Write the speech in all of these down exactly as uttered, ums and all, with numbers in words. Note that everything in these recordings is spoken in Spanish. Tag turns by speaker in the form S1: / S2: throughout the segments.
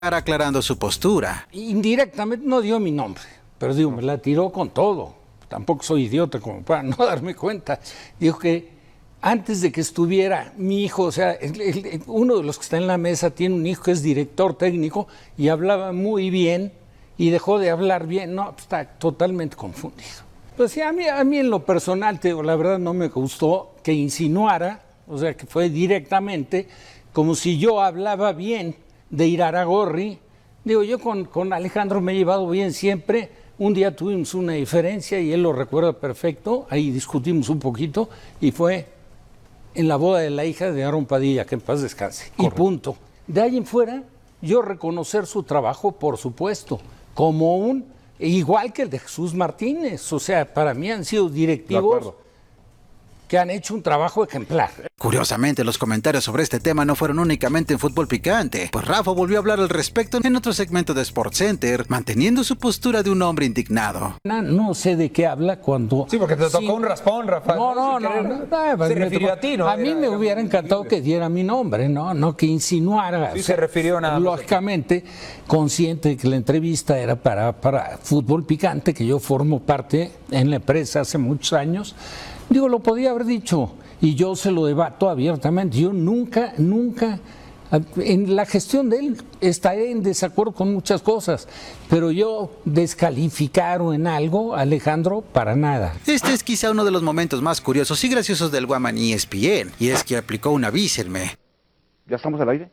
S1: aclarando su postura.
S2: Indirectamente no dio mi nombre, pero digo, me la tiró con todo. Tampoco soy idiota como para no darme cuenta. Dijo que antes de que estuviera mi hijo, o sea, el, el, uno de los que está en la mesa tiene un hijo que es director técnico y hablaba muy bien y dejó de hablar bien. No, está totalmente confundido. Pues sí, a mí, a mí en lo personal, te digo, la verdad no me gustó que insinuara, o sea, que fue directamente como si yo hablaba bien de Iraragorri. Digo, yo con, con Alejandro me he llevado bien siempre. Un día tuvimos una diferencia y él lo recuerda perfecto. Ahí discutimos un poquito y fue en la boda de la hija de Aaron Padilla, que en paz descanse. Correcto. Y punto. De ahí en fuera, yo reconocer su trabajo, por supuesto, como un, igual que el de Jesús Martínez. O sea, para mí han sido directivos que han hecho un trabajo ejemplar.
S1: Curiosamente, los comentarios sobre este tema no fueron únicamente en Fútbol Picante, pues Rafa volvió a hablar al respecto en otro segmento de SportsCenter, manteniendo su postura de un hombre indignado.
S2: No, no sé de qué habla cuando...
S3: Sí, porque te tocó
S2: sí,
S3: un raspón, Rafa.
S2: No, no, no. no, no, no
S3: se refirió
S2: tocó,
S3: a ti, ¿no?
S2: A mí
S3: era,
S2: me
S3: era
S2: hubiera encantado que diera mi nombre, ¿no? No que insinuara.
S3: Sí,
S2: o sea,
S3: se refirió nada más.
S2: Lógicamente, consciente de que la entrevista era para, para Fútbol Picante, que yo formo parte en la empresa hace muchos años. Digo, lo podía haber dicho y yo se lo debato abiertamente. Yo nunca, nunca, en la gestión de él estaré en desacuerdo con muchas cosas, pero yo descalificar en algo, Alejandro, para nada.
S1: Este es quizá uno de los momentos más curiosos y graciosos del Guama en E S P N, y es que aplicó un avísenme.
S4: ¿Ya estamos al aire?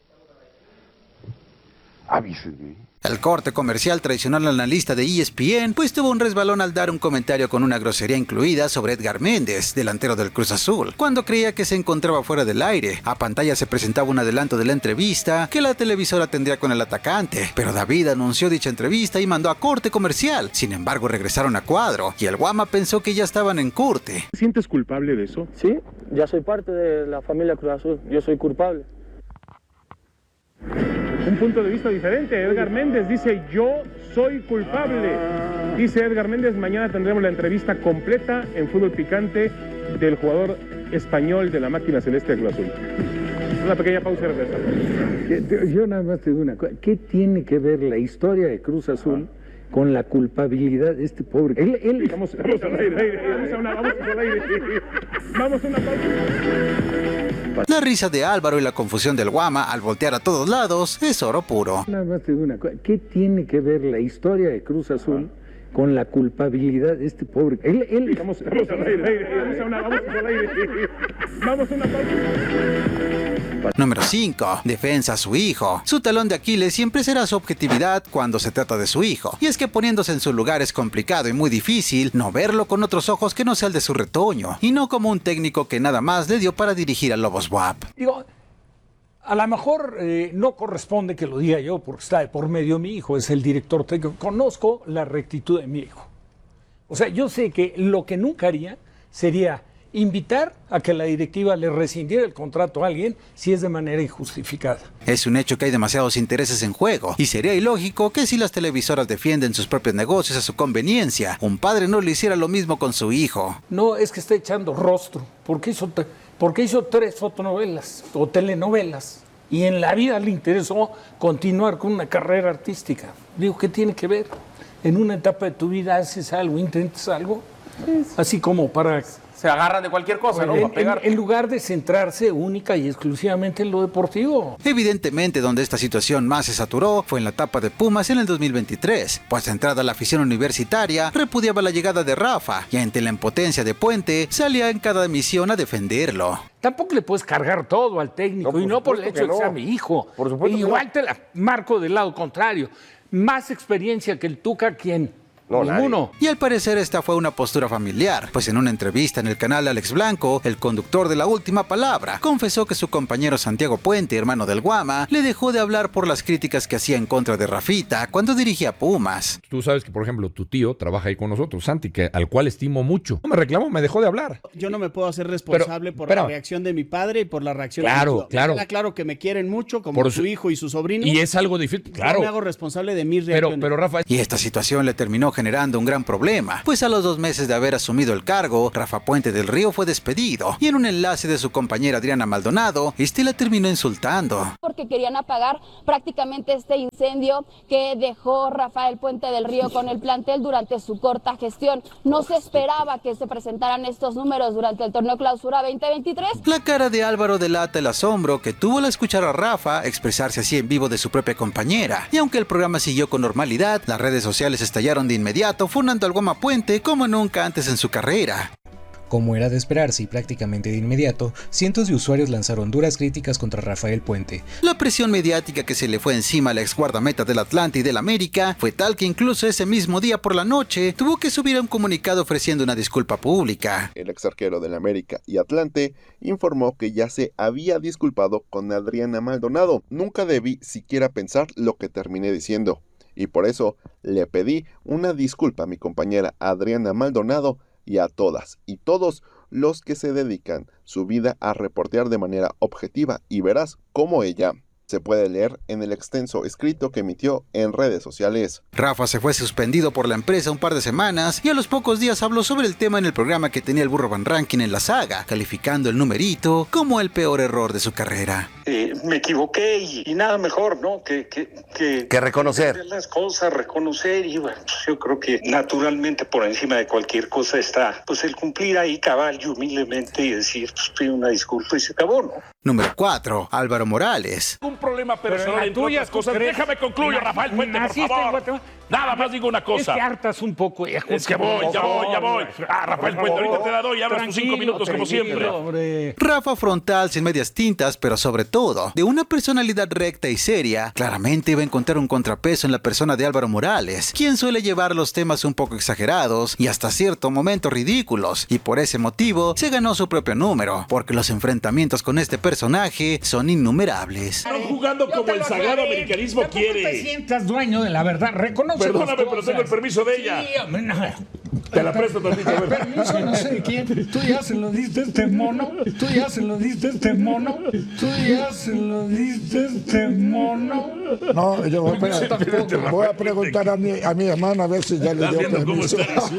S4: Avísenme.
S1: El corte comercial tradicional analista de E S P N pues tuvo un resbalón al dar un comentario con una grosería incluida sobre Edgar Méndez, delantero del Cruz Azul, cuando creía que se encontraba fuera del aire. A pantalla se presentaba un adelanto de la entrevista que la televisora tendría con el atacante, pero David anunció dicha entrevista y mandó a corte comercial. Sin embargo, regresaron a cuadro y el Guama pensó que ya estaban en corte.
S5: ¿Te sientes culpable de eso?
S6: Sí, ya soy parte de la familia Cruz Azul, yo soy culpable.
S5: Un punto de vista diferente. Edgar Méndez dice, yo soy culpable. Dice Edgar Méndez, mañana tendremos la entrevista completa en Fútbol Picante del jugador español de la máquina celeste de Cruz Azul. Una pequeña pausa y regresamos.
S2: Yo nada más te digo una cosa. ¿Qué tiene que ver la historia de Cruz Azul ah. con la culpabilidad de este pobre? Él, él...
S5: Vamos, vamos al aire, aire, vamos a una, vamos al aire. Vamos a una pausa.
S1: La risa de Álvaro y la confusión del Guama al voltear a todos lados es oro puro.
S2: Nada más te digo una cosa. ¿Qué tiene que ver la historia de Cruz Azul ah. con la culpabilidad de este pobre? Él, él...
S5: Vamos, vamos al aire, aire, vamos a una, vamos al aire. Vamos a una pausa.
S1: Número cinco. Defensa a su hijo. Su talón de Aquiles siempre será su objetividad cuando se trata de su hijo. Y es que poniéndose en su lugar es complicado y muy difícil no verlo con otros ojos que no sea el de su retoño. Y no como un técnico que nada más le dio para dirigir a Lobos B U A P.
S2: Digo, a lo mejor eh, no corresponde que lo diga yo porque está de por medio mi hijo, es el director técnico. Conozco la rectitud de mi hijo. O sea, yo sé que lo que nunca haría sería invitar a que la directiva le rescindiera el contrato a alguien si es de manera injustificada.
S1: Es un hecho que hay demasiados intereses en juego y sería ilógico que si las televisoras defienden sus propios negocios a su conveniencia, un padre no le hiciera lo mismo con su hijo.
S2: No, es que está echando rostro, porque hizo, porque hizo tres fotonovelas o telenovelas y en la vida le interesó continuar con una carrera artística. Digo, ¿qué tiene que ver? En una etapa de tu vida haces algo, intentas algo, así como para...
S3: Se agarran de cualquier cosa, ¿no?
S2: En,
S3: Para pegar.
S2: En, en lugar de centrarse única y exclusivamente en lo deportivo.
S1: Evidentemente, donde esta situación más se saturó fue en la etapa de Pumas en el dos mil veintitrés, pues entrada la afición universitaria repudiaba la llegada de Rafa y ante la impotencia de Puente salía en cada emisión a defenderlo.
S2: Tampoco le puedes cargar todo al técnico no, y no por el hecho de que sea mi hijo.
S3: Por supuesto.
S2: Igual
S3: no.
S2: te la marco del lado contrario. Más experiencia que el Tuca, ¿quién? No, ninguno.
S1: Y al parecer esta fue una postura familiar, pues en una entrevista en el canal Alex Blanco, el conductor de La Última Palabra, confesó que su compañero Santiago Puente, hermano del Guama, le dejó de hablar por las críticas que hacía en contra de Rafita cuando dirigía Pumas.
S7: Tú sabes que, por ejemplo, tu tío trabaja ahí con nosotros, Santi, que, al cual estimo mucho. No me reclamó, me dejó de hablar.
S8: Yo no me puedo hacer responsable Pero, por pero, la reacción de mi padre y por la reacción
S7: claro,
S8: de mi tío.
S7: Claro,
S8: claro. Claro que me quieren mucho, como por su hijo y su sobrino.
S7: Y es algo difícil, claro.
S8: Yo me hago responsable de mis reacciones.
S7: Pero, pero Rafa...
S1: Y esta situación le terminó generando un gran problema, pues a los dos meses de haber asumido el cargo, Rafa Puente del Río fue despedido y en un enlace de su compañera Adriana Maldonado, este la terminó insultando.
S9: Porque querían apagar prácticamente este incendio que dejó Rafael Puente del Río con el plantel durante su corta gestión. No se esperaba que se presentaran estos números durante el torneo Clausura veinte veintitrés.
S1: La cara de Álvaro delata el asombro que tuvo al escuchar a Rafa expresarse así en vivo de su propia compañera. Y aunque el programa siguió con normalidad, las redes sociales estallaron de inmediato, funando al Goma Puente como nunca antes en su carrera.
S10: Como era de esperarse y prácticamente de inmediato, cientos de usuarios lanzaron duras críticas contra Rafael Puente.
S1: La presión mediática que se le fue encima al ex guardameta del Atlante y del América fue tal que incluso ese mismo día por la noche tuvo que subir a un comunicado ofreciendo una disculpa pública.
S11: El ex arquero del América y Atlante informó que ya se había disculpado con Adriana Maldonado. Nunca debí siquiera pensar lo que terminé diciendo, y por eso le pedí una disculpa a mi compañera Adriana Maldonado y a todas y todos los que se dedican su vida a reportear de manera objetiva y veraz como ella. Se puede leer en el extenso escrito que emitió en redes sociales.
S1: Rafa se fue suspendido por la empresa un par de semanas y a los pocos días habló sobre el tema en el programa que tenía el Burro Van Ranking en la saga, calificando el numerito como el peor error de su carrera.
S12: Eh, me equivoqué y, y nada mejor, ¿no? Que, que, que,
S13: que reconocer
S12: que las cosas, reconocer y bueno, pues yo creo que naturalmente por encima de cualquier cosa está pues el cumplir ahí cabal y humildemente y decir, pues pido una disculpa y se acabó, ¿no?
S1: Número cuatro. Álvaro Morales.
S14: Un problema personal entre otras cosas. Déjame concluir, Rafael Puente, por favor. Nada más digo una cosa.
S2: Es que hartas un poco. Ya,
S14: es que voy, ya voy, ya voy. Ah, Rafael Puente, ahorita te la doy y hablas tus cinco minutos como siempre.
S2: Hombre.
S1: Rafa frontal, sin medias tintas, pero sobre todo, de una personalidad recta y seria, claramente iba a encontrar un contrapeso en la persona de Álvaro Morales, quien suele llevar los temas un poco exagerados y hasta cierto momento ridículos, y por ese motivo se ganó su propio número, porque los enfrentamientos con este personaje son innumerables.
S14: Están jugando como el sagrado americanismo quiere.
S2: No te sientas dueño de la verdad, reconoce.
S14: Perdóname, pero tengo el permiso de ella.
S2: Sí, hombre, no.
S14: Te la presto tantito, a ver.
S2: Permiso no sé de quién. Tú ya se lo diste a este mono. Tú ya se lo diste a este mono. Tú ya se lo diste a este mono.
S15: No, yo voy a, voy a preguntar a mi, a mi hermana a ver si ya le dio permiso.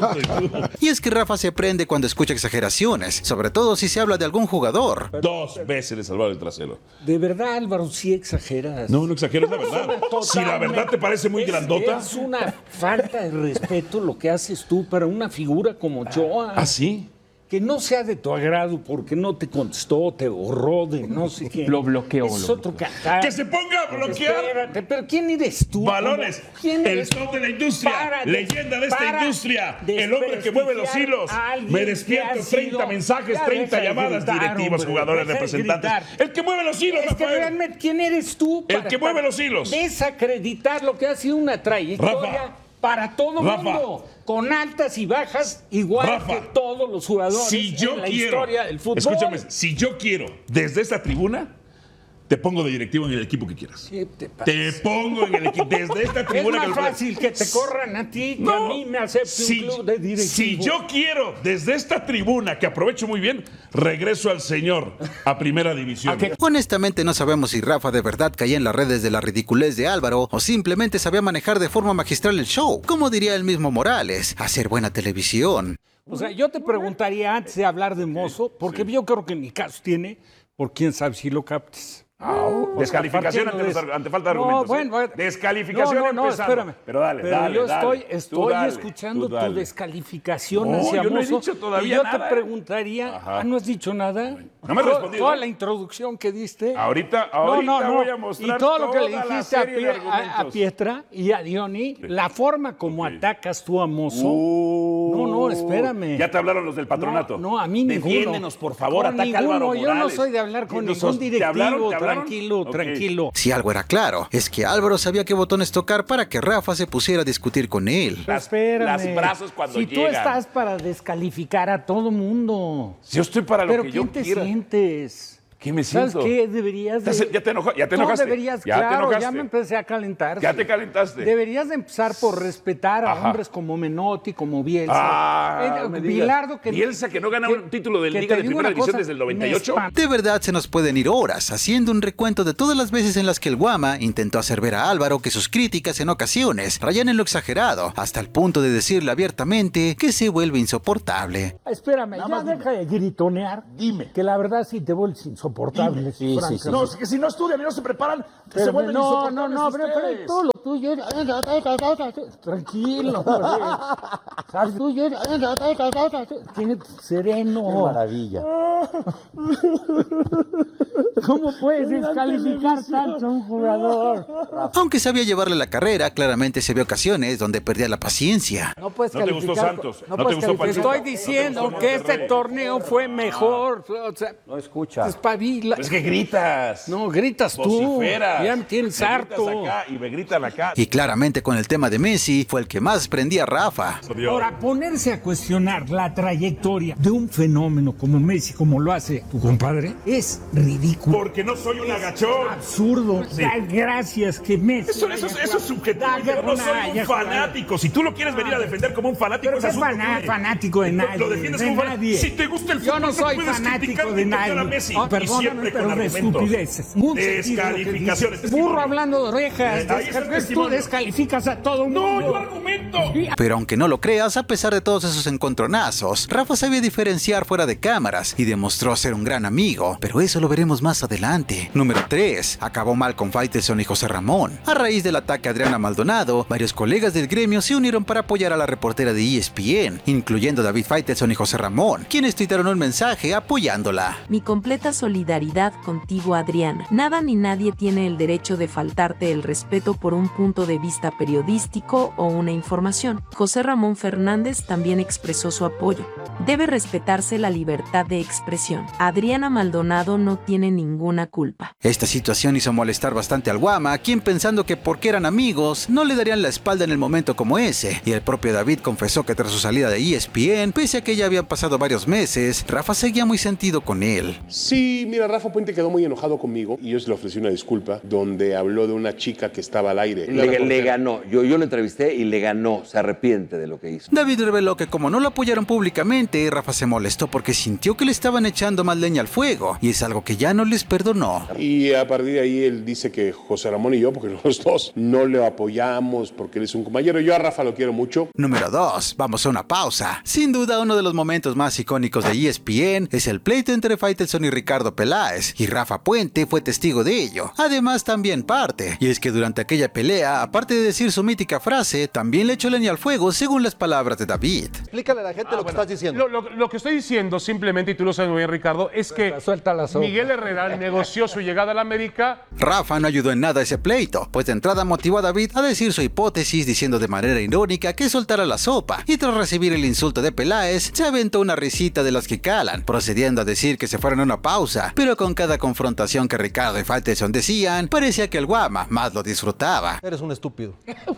S1: Y es que Rafa se prende cuando escucha exageraciones, sobre todo si se habla de algún jugador.
S14: Dos veces le salvaron el trasero.
S2: De verdad, Álvaro, sí exageras.
S14: No, no exageras, la verdad. Si la verdad te parece muy
S2: es,
S14: grandota.
S2: Es una falta de respeto lo que haces tú para una figura como Ochoa.
S14: ¿Ah, sí?
S2: Que no sea de tu agrado porque no te contestó, te borró de no sé qué.
S3: Lo bloqueó.
S2: Es
S3: lo
S2: otro cantar.
S14: ¡Que se ponga a bloquear!
S2: Espérate, pero ¿quién eres tú?
S14: Balones,
S2: ¿Quién
S14: el
S2: eres
S14: top de la industria,
S2: para
S14: leyenda de esta industria, el hombre que mueve los hilos. Me despierto, treinta mensajes, treinta llamadas, gritar, directivos, hombre, jugadores, representantes. Gritar. El que mueve los hilos,
S2: es
S14: Rafael.
S2: Que realmente, ¿quién eres tú?
S14: El que mueve los hilos.
S2: Desacreditar lo que ha sido una trayectoria
S14: Rafa,
S2: para todo
S14: Rafa,
S2: mundo. Con altas y bajas, igual
S14: Rafa,
S2: que todos los jugadores
S14: si yo
S2: en la
S14: quiero,
S2: historia del fútbol.
S14: Escúchame, si yo quiero, desde esta tribuna, te pongo de directivo en el equipo que quieras.
S2: ¿Qué te pasa?
S14: Te pongo en el equipo, desde esta tribuna.
S2: Es más que fácil que te corran a ti que
S14: no,
S2: a mí me acepte
S14: si,
S2: un club de directivo.
S14: Si yo quiero, desde esta tribuna, que aprovecho muy bien, regreso al señor a primera división.
S1: Okay. Honestamente no sabemos si Rafa de verdad caía en las redes de la ridiculez de Álvaro o simplemente sabía manejar de forma magistral el show. Como diría el mismo Morales, hacer buena televisión.
S2: O sea, yo te preguntaría antes de hablar de Mozo, porque sí. Yo creo que en mi caso tiene, por quién sabe si lo captes.
S14: Oh, descalificación ante, los, ante falta de
S2: no,
S14: argumentos.
S2: Bueno,
S14: ¿eh? Descalificación
S2: no, no, no,
S14: empezando.
S2: Espérame.
S14: Pero dale,
S2: Pero
S14: dale,
S2: yo
S14: dale.
S2: estoy, estoy
S14: dale,
S2: escuchando tu descalificación
S14: no,
S2: hacia
S14: yo no he
S2: Mozo,
S14: dicho todavía
S2: y yo
S14: nada,
S2: te preguntaría, ¿ah, no has dicho nada?
S14: No me has respondido.
S2: Toda la introducción que diste.
S14: Ahorita, ahorita
S2: no, no, no.
S14: voy a mostrar
S2: y todo lo que le
S14: toda
S2: dijiste a, Pie, a, a Pietra y a Diony, sí. La forma como okay. atacas tú a Mozo. Uh, no, no, espérame.
S14: Ya te hablaron los del patronato.
S2: No, no a mí ninguno.
S14: Defiéndenos, por favor,
S2: con
S14: ataca a Álvaro Morales.
S2: Yo no soy de hablar con ningún directivo. ¿Te hablaron? ¿Te hablaron? Tranquilo, okay. tranquilo.
S1: Si algo era claro, es que Álvaro sabía qué botones tocar para que Rafa se pusiera a discutir con él.
S14: Las,
S2: Espérame.
S14: las brazos cuando
S2: si
S14: llegan.
S2: Tú estás para descalificar a todo mundo.
S14: Yo estoy para lo
S2: Pero
S14: que yo
S2: ¿quién te
S14: quiera.
S2: sientes?
S14: ¿Qué me siento?
S2: ¿Sabes qué? Deberías de...
S14: Ya te, enoja, ya te
S2: no,
S14: enojaste.
S2: deberías,
S14: ya
S2: claro,
S14: te enojaste.
S2: ya me empecé a calentar.
S14: Ya te calentaste.
S2: Deberías de empezar por respetar a
S14: Ajá.
S2: hombres como Menotti, como Bielsa.
S14: Ah,
S2: eh,
S14: me
S2: Bilardo
S14: digas.
S2: que...
S14: Bielsa que no gana
S2: que,
S14: un título de
S2: que
S14: Liga
S2: te
S14: de
S2: digo
S14: Primera
S2: una
S14: División
S2: cosa,
S14: desde el noventa y ocho.
S1: De verdad se nos pueden ir horas haciendo un recuento de todas las veces en las que el Guama intentó hacer ver a Álvaro que sus críticas en ocasiones rayan en lo exagerado, hasta el punto de decirle abiertamente que se vuelve insoportable.
S2: Espérame, Nada ya deja de gritonear. Dime. Que la verdad sí te vuelves insoportable.
S14: Sí, sí, sí.
S2: No,
S14: es que si no estudian y no se preparan,
S2: pero
S14: se vuelven
S2: no,
S14: insoportables
S2: no, no, pero, pero todo lo tuyo es... Tranquilo, hombre. ¿Sabes? Tuyo es... Sereno.
S13: Qué maravilla.
S2: ¿Cómo puedes descalificar tanto a un jugador?
S1: Aunque sabía llevarle la carrera, claramente se vio ocasiones donde perdía la paciencia.
S2: No puedes
S14: ¿No te gustó Santos?
S2: No,
S14: ¿No te gustó
S2: Te
S14: Pachuca?
S2: estoy diciendo
S14: ¿No te
S2: que
S14: gustó
S2: este torneo fue mejor. O sea,
S13: No escucha.
S2: espabila.
S14: Es que gritas.
S2: No, gritas tú.
S14: Vociferas.
S2: Ya me tienes
S14: Me
S2: harto.
S14: gritas acá y me gritan acá.
S1: Y claramente con el tema de Messi fue el que más prendía a Rafa.
S2: Ahora, ponerse a cuestionar la trayectoria de un fenómeno como Messi, como lo hace tu compadre, es ridículo.
S14: Porque no soy un agachón.
S2: Absurdo.
S14: Sí.
S2: Da gracias que Messi.
S14: Eso, eso, es- eso es subjetivo.
S2: Da
S14: Yo no soy
S2: gracias,
S14: un fanático. Si tú lo quieres venir a defender como un fanático,
S2: Pero
S14: es
S2: qué
S14: asunto
S2: faná-
S14: tuyo.
S2: fanático de
S14: Lo-
S2: nadie.
S14: Lo defiendes
S2: de
S14: como fanático.
S2: nadie.
S14: Si te gusta el
S2: Yo
S14: fútbol,
S2: no soy
S14: puedes
S2: fanático
S14: criticar
S2: de
S14: ni tocar a
S2: nadie.
S14: Messi.
S2: Oh,
S14: y
S2: perdóname,
S14: siempre
S2: pero
S14: con
S2: de
S14: argumentos.
S2: estupideces. Muy
S14: Descalificaciones.
S2: sentido lo que dices. Burro hablando de orejas.
S14: Eh, ahí está el
S2: Tú
S14: testimonio.
S2: descalificas a todo el mundo.
S14: No, yo argumento.
S1: Pero aunque no lo creas, a pesar de todos esos encontronazos, Rafa sabía diferenciar fuera de cámaras y demostró ser un gran amigo, pero eso lo veremos más adelante. Número tres. Acabó mal con Faitelson y José Ramón. A raíz del ataque a Adriana Maldonado, varios colegas del gremio se unieron para apoyar a la reportera de E S P N, incluyendo David Faitelson y José Ramón, quienes tuitaron un mensaje apoyándola.
S16: Mi completa solidaridad contigo, Adriana. Nada ni nadie tiene el derecho de faltarte el respeto por un punto de vista periodístico o una información. José Ramón Fernández también expresó su apoyo. Debe respetarse la libertad de expresión. Adriana Maldonado no tiene ninguna culpa.
S1: Esta situación hizo molestar bastante al Guama, quien pensando que porque eran amigos, no le darían la espalda en el momento como ese, y el propio David confesó que tras su salida de E S P N, pese a que ya habían pasado varios meses, Rafa seguía muy sentido con él.
S17: Sí, mira, Rafa Puente quedó muy enojado conmigo y yo se le ofrecí una disculpa donde habló de una chica que estaba al aire.
S13: Le, le ganó. Yo, yo lo entrevisté y le ganó. Se arrepiente de lo que hizo.
S1: David reveló que como no lo apoyaron públicamente, Rafa se molestó porque sintió que le estaban echando más leña al fuego, y es algo que ya no les perdonó.
S17: Y a partir de ahí él dice que José Ramón y yo, porque los dos no le apoyamos porque él es un compañero. Yo a Rafa lo quiero mucho.
S1: Número dos. Vamos a una pausa. Sin duda, uno de los momentos más icónicos de E S P N es el pleito entre Faitelson y Ricardo Peláez, y Rafa Puente fue testigo de ello. Además, también parte. Y es que durante aquella pelea, aparte de decir su mítica frase, también le echó leña al fuego, según las palabras de David.
S18: Explícale a la gente
S5: Ah,
S18: lo que
S5: bueno,
S18: estás diciendo.
S5: Lo, lo- lo que estoy diciendo simplemente, y tú lo sabes muy bien, Ricardo, es que Miguel Herrera negoció su llegada a la América.
S1: Rafa no ayudó en nada a ese pleito, pues de entrada motivó a David a decir su hipótesis diciendo de manera irónica que soltara la sopa, y tras recibir el insulto de Peláez, se aventó una risita de las que calan, procediendo a decir que se fueron a una pausa, pero con cada confrontación que Ricardo y Faitelson decían, parecía que el Guama más lo disfrutaba.
S18: Eres un estúpido.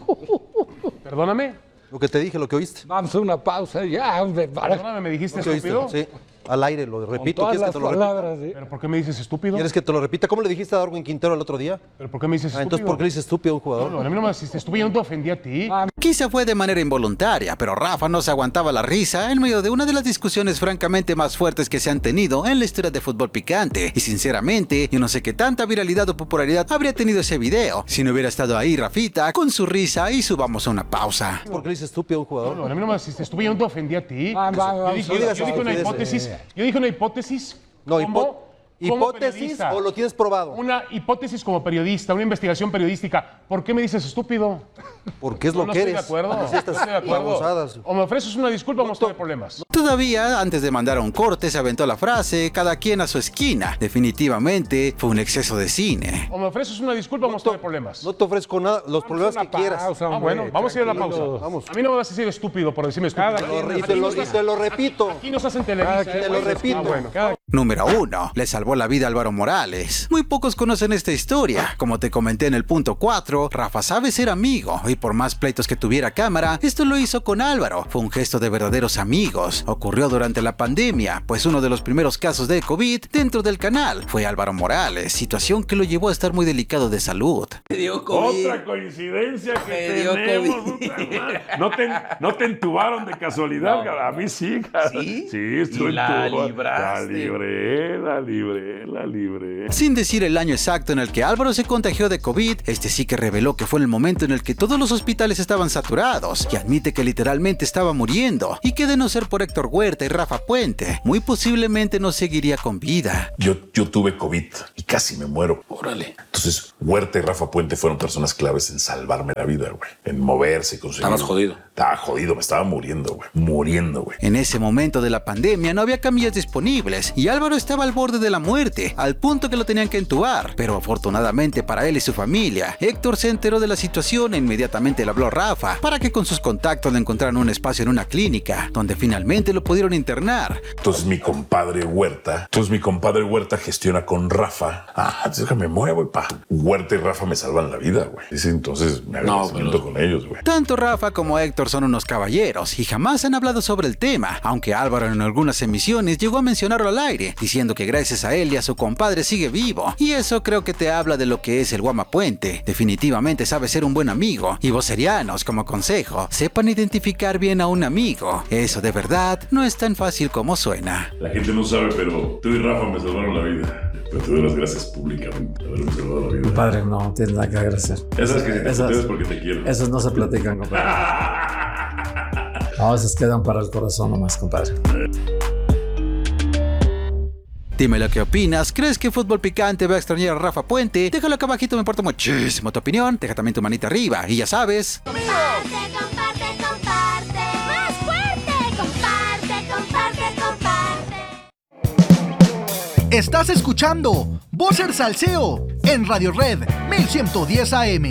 S5: Perdóname.
S18: Lo que te dije, lo que oíste.
S2: Vamos a una pausa ya, hombre.
S5: Perdóname, ¿me dijiste
S18: ¿Lo que oíste?
S5: estúpido?
S18: Sí. Al aire, lo repito.
S2: todas
S18: ¿Quieres
S2: las
S18: que te lo
S2: palabras,
S18: repita?
S2: ¿sí?
S5: ¿Pero por qué me dices estúpido?
S18: ¿Quieres que te lo repita? ¿Cómo le dijiste a Darwin Quintero el otro día?
S5: ¿Pero por qué me dices
S18: Ah,
S5: estúpido?
S18: entonces, ¿por qué le dices estúpido a un jugador?
S5: No, no, a mí no me dijiste estúpido, yo no te ofendí a ti.
S1: Quizá fue de manera involuntaria, pero Rafa no se aguantaba la risa en medio de una de las discusiones francamente más fuertes que se han tenido en la historia de Fútbol Picante. Y sinceramente, yo no sé qué tanta viralidad o popularidad habría tenido ese video si no hubiera estado ahí Rafita con su risa y su vamos a una pausa.
S18: ¿Por qué le dices estúpido a un jugador?
S5: No, no, a mí no me dijiste estúpido, yo no te ofendí a ti.
S2: Va, va, va,
S5: yo dije,
S18: no digas
S5: yo dije una
S18: estupideces.
S5: hipótesis, yo dije una hipótesis.
S18: No,
S5: como-
S18: hipo-
S5: como
S18: ¿hipótesis
S5: periodista.
S18: o lo tienes probado?
S5: Una hipótesis como periodista, una investigación periodística. ¿Por qué me dices estúpido?
S18: Porque es
S5: No,
S18: lo
S5: no
S18: que
S5: estoy
S18: eres.
S5: de acuerdo.
S18: Haces
S5: No
S18: estas
S5: estoy de acuerdo.
S18: babosadas.
S5: O me ofreces una disculpa o vamos a tener problemas.
S1: Todavía, antes de mandar a un corte, se aventó la frase, cada quien a su esquina. Definitivamente fue un exceso de cine.
S5: O me ofreces una disculpa o vamos a tener problemas.
S18: No te ofrezco nada, los problemas que quieras.
S5: Ah, bueno, vamos a ir a la pausa.
S18: Vamos.
S5: A mí no me vas a decir estúpido por decirme estúpido.
S18: Y te lo, y te lo repito.
S5: Aquí nos hacen televisa.
S18: Te
S5: ¿eh?
S18: lo repito.
S5: Ah, bueno.
S1: Número uno. Le salvó la vida a Álvaro Morales. Muy pocos conocen esta historia. Como te comenté en el punto cuatro, Rafa sabe ser amigo, y por más pleitos que tuviera cámara, esto lo hizo con Álvaro. Fue un gesto de verdaderos amigos. Ocurrió durante la pandemia, pues uno de los primeros casos de COVID dentro del canal fue Álvaro Morales, situación que lo llevó a estar muy delicado de salud.
S14: Me dio COVID. Otra coincidencia que Me tenemos. ¿No te, ¿No te entubaron de casualidad? No. A mí sí.
S3: ¿Sí?
S14: Sí, estoy
S3: la
S14: entubado.
S3: libraste.
S14: La libré, la libré, la libré.
S1: Sin decir el año exacto en el que Álvaro se contagió de COVID, este sí que reveló que fue el momento en el que todos los hospitales estaban saturados, y admite que literalmente estaba muriendo, y que de no ser por Héctor Huerta y Rafa Puente, muy posiblemente no seguiría con vida.
S14: Yo, yo tuve COVID y casi me muero. Órale. Entonces, Huerta y Rafa Puente fueron personas claves en salvarme la vida, güey. En moverse y conseguir.
S3: Estabas jodido.
S14: Estaba jodido, me estaba muriendo, güey. Muriendo, güey.
S1: En ese momento de la pandemia no había camillas disponibles y Álvaro estaba al borde de la muerte, al punto que lo tenían que entubar. Pero afortunadamente para él y su familia, Héctor se enteró de la situación e inmediatamente le habló a Rafa para que con sus contactos le encontraran un espacio en una clínica, donde finalmente lo pudieron internar.
S14: Entonces mi compadre Huerta, entonces mi compadre Huerta gestiona con Rafa. Ah, entonces déjame muevo, güey, pa. Huerta y Rafa me salvan la vida, güey. Dice, entonces me agradecimiento no, con ellos, güey.
S1: Tanto Rafa como Héctor son unos caballeros y jamás han hablado sobre el tema, aunque Álvaro en algunas emisiones llegó a mencionarlo al aire, diciendo que gracias a él y a su compadre sigue vivo. Y eso creo que te habla de lo que es el Guama Puente. Definitivamente sabe ser un buen amigo, y vocerianos, como consejo, sepan identificar bien a un amigo. Eso de verdad no es tan fácil como suena.
S14: La gente no sabe, pero tú y Rafa me salvaron la vida. Pero te doy las gracias públicamente por haberme salvado la vida.
S19: Compadre, no tienes nada que agradecer.
S14: Esas que te esas, es porque te quiero.
S19: Esos no se platican, compadre. No, esos quedan para el corazón nomás, compadre.
S1: Dime lo que opinas. ¿Crees que Fútbol Picante va a extrañar a Rafa Puente? Déjalo acá abajito, me importa muchísimo tu opinión. Deja también tu manita arriba y ya sabes.
S20: Comparte, comparte, comparte. Más fuerte. Comparte, comparte, comparte.
S21: Estás escuchando Vocer Salseo en Radio Red mil ciento diez A M.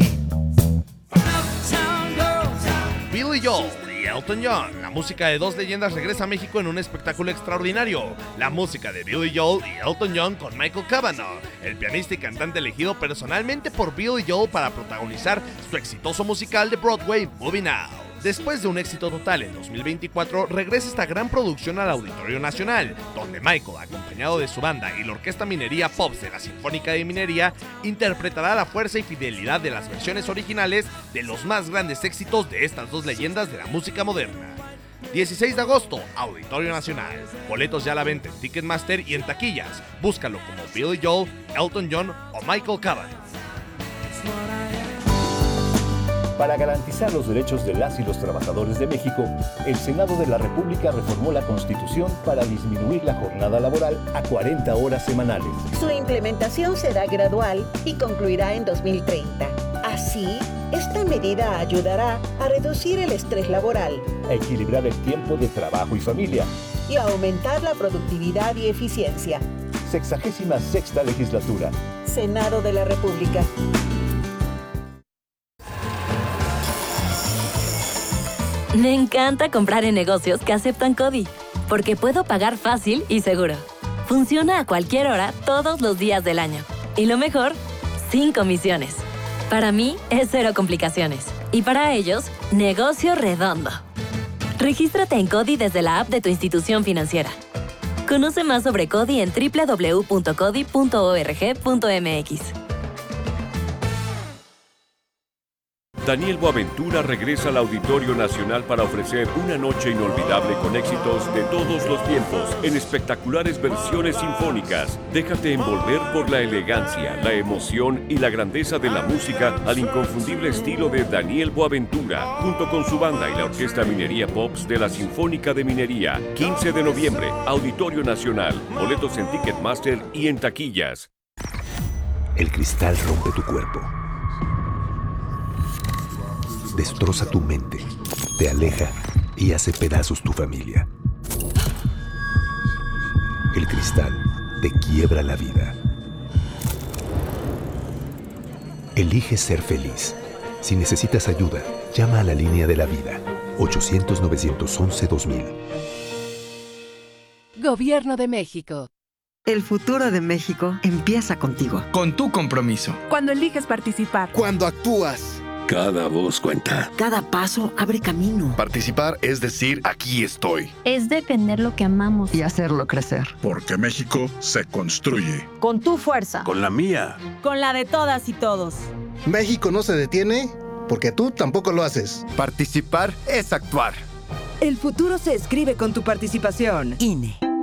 S22: Billy Joel y Elton John. La música de dos leyendas regresa a México en un espectáculo extraordinario. La música de Billy Joel y Elton John con Michael Cavanaugh, el pianista y cantante elegido personalmente por Billy Joel para protagonizar su exitoso musical de Broadway, Moving Out. Después de un éxito total en dos mil veinticuatro, regresa esta gran producción al Auditorio Nacional, donde Michael, acompañado de su banda y la Orquesta Minería Pops de la Sinfónica de Minería, interpretará la fuerza y fidelidad de las versiones originales de los más grandes éxitos de estas dos leyendas de la música moderna. dieciséis de agosto, Auditorio Nacional. Boletos ya a la venta en Ticketmaster y en taquillas. Búscalo como Billy Joel, Elton John o Michael Cavanaugh.
S23: Para garantizar los derechos de las y los trabajadores de México, el Senado de la República reformó la Constitución para disminuir la jornada laboral a cuarenta horas semanales.
S24: Su implementación será gradual y concluirá en dos mil treinta. Así, esta medida ayudará a reducir el estrés laboral,
S23: a equilibrar el tiempo de trabajo y familia
S24: y a aumentar la productividad y eficiencia.
S23: Sexagésima sexta legislatura.
S24: Senado de la República.
S25: Me encanta comprar en negocios que aceptan CODI, porque puedo pagar fácil y seguro. Funciona a cualquier hora, todos los días del año. Y lo mejor, sin comisiones. Para mí, es cero complicaciones. Y para ellos, negocio redondo. Regístrate en CODI desde la app de tu institución financiera. Conoce más sobre CODI en doble u doble u doble u punto codi punto org punto m x.
S26: Daniel Boaventura regresa al Auditorio Nacional para ofrecer una noche inolvidable con éxitos de todos los tiempos en espectaculares versiones sinfónicas. Déjate envolver por la elegancia, la emoción y la grandeza de la música al inconfundible estilo de Daniel Boaventura, junto con su banda y la Orquesta Minería Pops de la Sinfónica de Minería. quince de noviembre, Auditorio Nacional. Boletos en Ticketmaster y en taquillas.
S27: El cristal rompe tu cuerpo. Destroza tu mente, te aleja y hace pedazos tu familia. El cristal te quiebra la vida. Elige ser feliz. Si necesitas ayuda, llama a la línea de la vida, ochocientos, novecientos once, dos mil.
S28: Gobierno de México.
S4: El futuro de México empieza contigo.
S6: Con tu compromiso.
S7: Cuando eliges participar.
S6: Cuando actúas.
S8: Cada voz cuenta.
S4: Cada paso abre camino.
S8: Participar es decir, aquí estoy.
S9: Es defender lo que amamos.
S4: Y hacerlo crecer.
S8: Porque México se construye.
S7: Con tu fuerza.
S8: Con la mía.
S7: Con la de todas y todos.
S10: México no se detiene porque tú tampoco lo haces.
S6: Participar es actuar.
S7: El futuro se escribe con tu participación.
S4: I N E.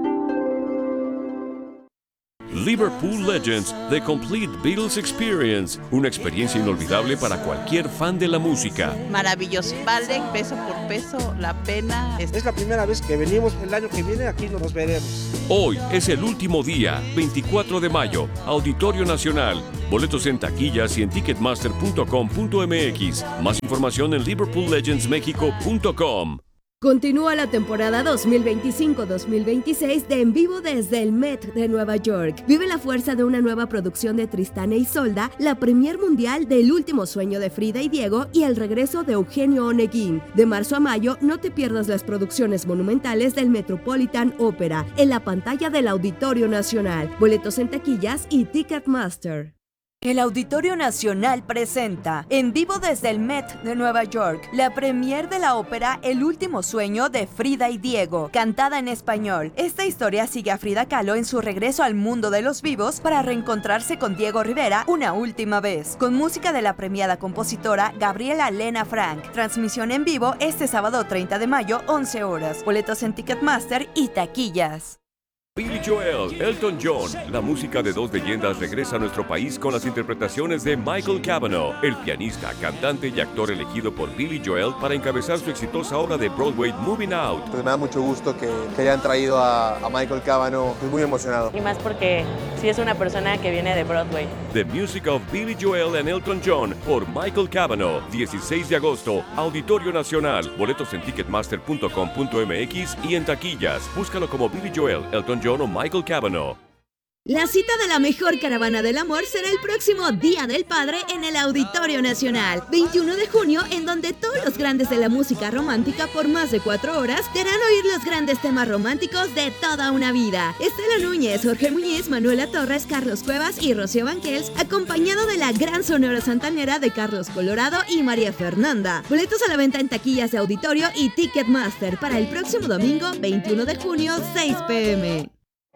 S26: Liverpool Legends, The Complete Beatles Experience, una experiencia inolvidable para cualquier fan de la música.
S11: Maravilloso, vale peso por peso la pena.
S28: Es la primera vez que venimos, el año que viene aquí nos veremos.
S26: Hoy es el último día, veinticuatro de mayo, Auditorio Nacional. Boletos en taquillas y en ticketmaster punto com punto m x. Más información en liverpool legends mexico punto com.
S29: Continúa la temporada dos mil veinticinco dos mil veintiséis de En Vivo desde el Met de Nueva York. Vive la fuerza de una nueva producción de Tristán e Isolda, la premier mundial de El último sueño de Frida y Diego y el regreso de Eugenio Oneguín. De marzo a mayo, no te pierdas las producciones monumentales del Metropolitan Opera en la pantalla del Auditorio Nacional. Boletos en taquillas y Ticketmaster.
S7: El Auditorio Nacional presenta En Vivo desde el Met de Nueva York, la premier de la ópera El último sueño de Frida y Diego, cantada en español. Esta historia sigue a Frida Kahlo en su regreso al mundo de los vivos para reencontrarse con Diego Rivera una última vez, con música de la premiada compositora Gabriela Lena Frank. Transmisión en vivo este sábado treinta de mayo, once horas. Boletos en Ticketmaster y taquillas.
S26: Billy Joel, Elton John, la música de dos leyendas regresa a nuestro país con las interpretaciones de Michael Cavanaugh, el pianista, cantante y actor elegido por Billy Joel para encabezar su exitosa obra de Broadway Moving Out.
S30: Pues me da mucho gusto que, que hayan traído a, a Michael Cavanaugh, estoy muy emocionado.
S31: Y más porque sí es una persona que viene de Broadway.
S26: The Music of Billy Joel and Elton John por Michael Cavanaugh, dieciséis de agosto, Auditorio Nacional. Boletos en ticketmaster punto com punto m x y en taquillas. Búscalo como Billy Joel, Elton John o Michael Cavanaugh.
S29: La cita de la mejor caravana del amor será el próximo Día del Padre en el Auditorio Nacional, veintiuno de junio, en donde todos los grandes de la música romántica por más de cuatro horas te harán oír los grandes temas románticos de toda una vida. Estela Núñez, Jorge Muñiz, Manuela Torres, Carlos Cuevas y Rocío Banquels, acompañado de la gran sonora santanera de Carlos Colorado y María Fernanda. Boletos a la venta en taquillas de Auditorio y Ticketmaster para el próximo domingo, veintiuno de junio, seis p m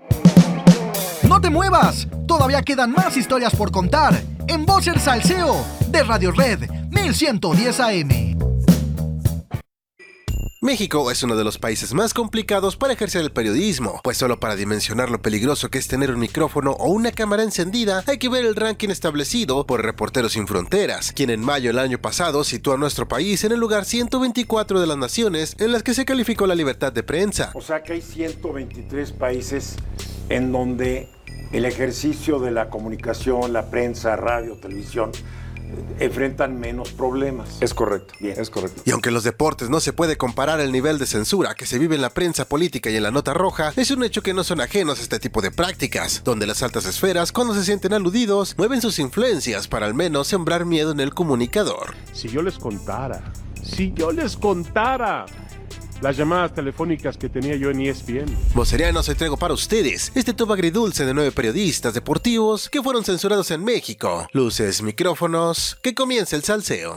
S21: ¡No te muevas! Todavía quedan más historias por contar en Voz el Salseo de Radio Red mil ciento diez A M.
S32: México es uno de los países más complicados para ejercer el periodismo, pues solo para dimensionar lo peligroso que es tener un micrófono o una cámara encendida hay que ver el ranking establecido por Reporteros Sin Fronteras, quien en mayo del año pasado situó a nuestro país en el lugar ciento veinticuatro de las naciones en las que se calificó la libertad de prensa.
S33: O sea que hay ciento veintitrés países en donde el ejercicio de la comunicación, la prensa, radio, televisión, enfrentan menos problemas. Es correcto, bien, es correcto.
S32: Y aunque en los deportes no se puede comparar el nivel de censura que se vive en la prensa política y en la nota roja, es un hecho que no son ajenos a este tipo de prácticas, donde las altas esferas, cuando se sienten aludidos, mueven sus influencias para al menos sembrar miedo en el comunicador.
S5: Si yo les contara, si yo les contara las llamadas telefónicas que tenía yo en E S P N.
S32: Vocerianos, hoy traigo para ustedes este top agridulce de nueve periodistas deportivos que fueron censurados en México. Luces, micrófonos, que comience el salseo.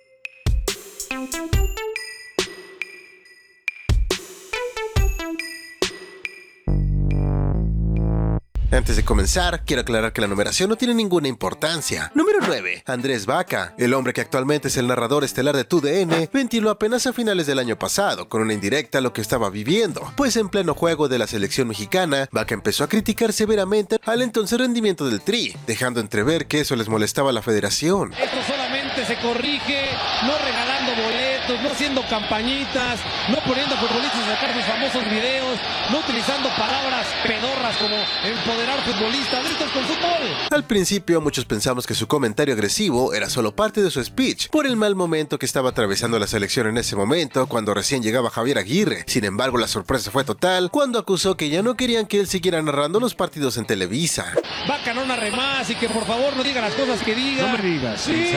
S32: Antes de comenzar, quiero aclarar que la numeración no tiene ninguna importancia. Número nueve. Andrés Vaca, el hombre que actualmente es el narrador estelar de T U D N, ventiló apenas a finales del año pasado, con una indirecta a lo que estaba viviendo, pues en pleno juego de la selección mexicana, Vaca empezó a criticar severamente al entonces rendimiento del Tri, dejando entrever que eso les molestaba a la federación.
S34: Esto solamente se corrige, no regalando boletos, no haciendo campañitas, no poniendo a futbolistas a sacar sus famosos videos, no utilizando palabras pedorras como empoderar futbolistas, gritos con fútbol.
S32: Al principio muchos pensamos que su comentario agresivo era solo parte de su speech, por el mal momento que estaba atravesando la selección en ese momento, cuando recién llegaba Javier Aguirre. Sin embargo, la sorpresa fue total cuando acusó que ya no querían que él siguiera narrando los partidos en Televisa.
S34: Vaca no narre más y que por favor no diga las cosas que diga.
S5: No me digas,
S34: sí,
S5: ¿en serio?
S34: Así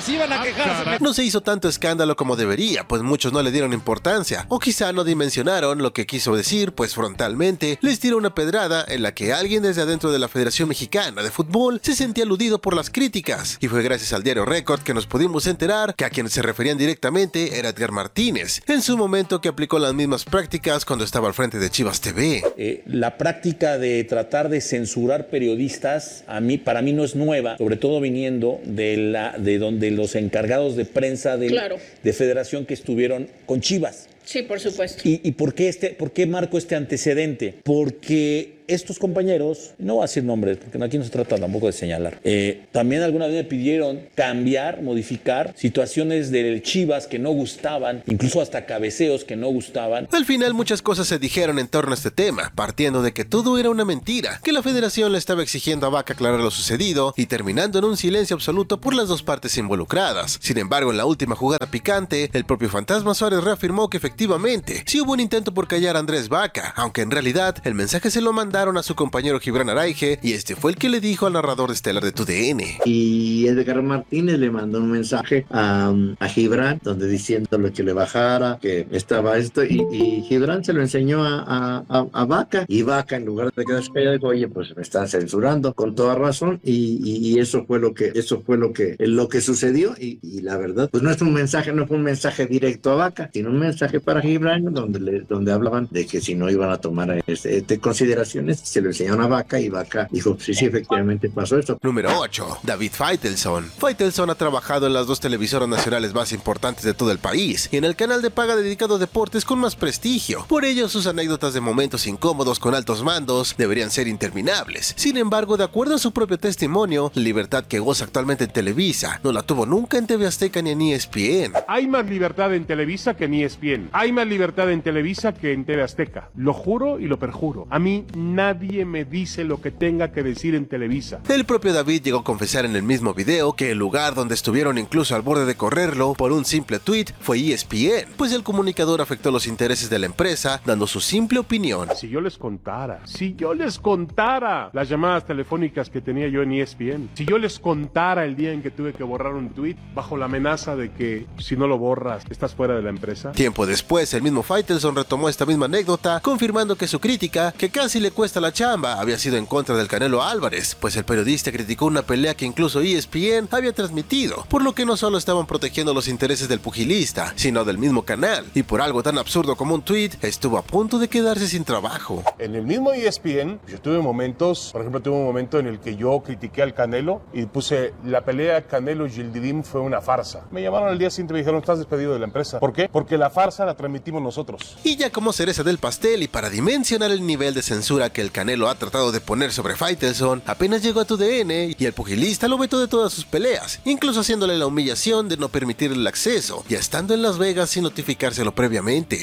S34: iban a quejarse.
S32: No se hizo tanto escándalo como debería, pues muchos no le dieron importancia, o quizá no dimensionaron lo que quiso decir, pues frontalmente les tiró una pedrada en la que alguien desde adentro de la Federación Mexicana de Fútbol se sentía aludido por las críticas, y fue gracias al diario Record que nos pudimos enterar que a quien se referían directamente era Edgar Martínez, en su momento que aplicó las mismas prácticas cuando estaba al frente de Chivas T V.
S1: Eh, la práctica de tratar de censurar periodistas, a mí, para mí no es nueva, sobre todo viniendo de, la, de donde los encargados de prensa de, claro. de Federación que estuvieron con Chivas.
S2: Sí, por supuesto.
S1: ¿Y, y por qué este, por qué marco este antecedente? Porque estos compañeros, no voy a decir nombres, porque aquí no se trata tampoco de señalar, eh, también alguna vez me pidieron cambiar, modificar situaciones del Chivas que no gustaban, incluso hasta cabeceos que no gustaban.
S32: Al final muchas cosas se dijeron en torno a este tema, partiendo de que todo era una mentira, que la Federación le estaba exigiendo a Vaca aclarar lo sucedido y terminando en un silencio absoluto por las dos partes involucradas. Sin embargo, en la última jugada picante, el propio Fantasma Suárez reafirmó que efectivamente sí hubo un intento por callar a Andrés Vaca, aunque en realidad el mensaje se lo mandaron a su compañero Gibran Araige y este fue el que le dijo al narrador estelar de T U D N.
S3: Y Edgar Martínez le mandó un mensaje a, a Gibran donde diciéndole que le bajara, que estaba esto y, y Gibran se lo enseñó a, a, a Vaca y Vaca en lugar de quedarse callado dijo, oye, pues me están censurando con toda razón y, y, y eso fue lo que eso fue lo que lo que sucedió y, y la verdad pues no es un mensaje, no fue un mensaje directo a Vaca, sino un mensaje para Gibran donde le, donde hablaban de que si no iban a tomar este, este consideraciones se lo enseñaron a Vaca y Vaca dijo, sí, sí, efectivamente pasó esto.
S32: Número ocho. David Faitelson. Faitelson ha trabajado en las dos televisoras nacionales más importantes de todo el país y en el canal de paga dedicado a deportes con más prestigio. Por ello, sus anécdotas de momentos incómodos con altos mandos deberían ser interminables. Sin embargo, de acuerdo a su propio testimonio, la libertad que goza actualmente en Televisa no la tuvo nunca en T V Azteca ni en E S P N.
S5: Hay más libertad en Televisa que en E S P N. Hay más libertad en Televisa que en T V Azteca. Lo juro y lo perjuro. A mí nadie me dice lo que tenga que decir en Televisa.
S32: El propio David llegó a confesar en el mismo video que el lugar donde estuvieron incluso al borde de correrlo por un simple tweet fue E S P N, pues el comunicador afectó los intereses de la empresa dando su simple opinión.
S5: Si yo les contara, si yo les contara las llamadas telefónicas que tenía yo en E S P N, si yo les contara el día en que tuve que borrar un tweet bajo la amenaza de que si no lo borras estás fuera de la empresa.
S32: Tiempo después, el mismo Faitelson retomó esta misma anécdota, confirmando que su crítica, que casi le cuesta la chamba, había sido en contra del Canelo Álvarez, pues el periodista criticó una pelea que incluso E S P N había transmitido, por lo que no solo estaban protegiendo los intereses del pugilista, sino del mismo canal, y por algo tan absurdo como un tweet, estuvo a punto de quedarse sin trabajo.
S5: En el mismo E S P N, yo tuve momentos, por ejemplo, tuve un momento en el que yo critiqué al Canelo y puse la pelea Canelo-Gildirim fue una farsa. Me llamaron al día siguiente y me dijeron, estás despedido de la empresa. ¿Por qué? Porque la farsa la transmitimos nosotros.
S32: Y ya como cereza del pastel y para dimensionar el nivel de censura que el Canelo ha tratado de poner sobre Faitelson, apenas llegó a T U D N y el pugilista lo vetó de todas sus peleas, incluso haciéndole la humillación de no permitirle el acceso, ya estando en Las Vegas sin notificárselo previamente.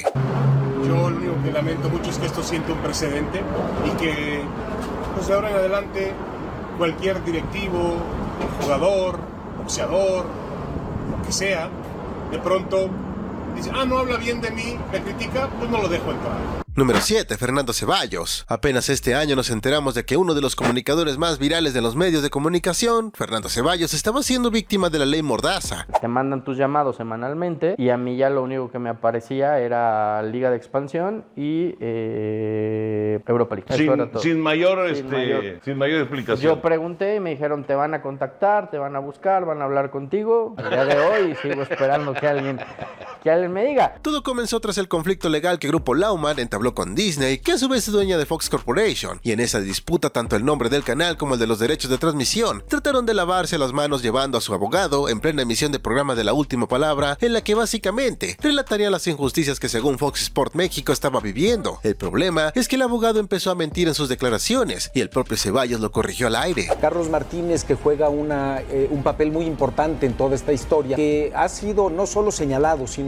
S5: Yo lo único que lamento mucho es que esto siente un precedente y que pues de ahora en adelante cualquier directivo, jugador, boxeador, lo que sea, de pronto dice, ah, no habla bien de mí, me critica, pues no lo dejo entrar.
S32: Número siete. Fernando Ceballos. Apenas este año nos enteramos de que uno de los comunicadores más virales de los medios de comunicación, Fernando Ceballos, estaba siendo víctima de la ley Mordaza.
S12: Te mandan tus llamados semanalmente y a mí ya lo único que me aparecía era Liga de Expansión y eh, Europa League.
S13: Sin,
S12: Eso era todo.
S13: sin, mayor,
S12: sin,
S13: este,
S12: mayor,
S13: sin mayor explicación.
S12: Yo pregunté y me dijeron, te van a contactar, te van a buscar, van a hablar contigo. El día de hoy sigo esperando que alguien, que alguien me diga.
S32: Todo comenzó tras el conflicto legal que Grupo Lauman entabló con Disney, que a su vez es dueña de Fox Corporation, y en esa disputa tanto el nombre del canal como el de los derechos de transmisión trataron de lavarse las manos llevando a su abogado en plena emisión del programa de La Última Palabra, en la que básicamente relataría las injusticias que según Fox Sport México estaba viviendo. El problema es que el abogado empezó a mentir en sus declaraciones y el propio Ceballos lo corrigió al aire.
S14: Carlos Martínez, que juega una, eh, un papel muy importante en toda esta historia, que ha sido no solo señalado, sino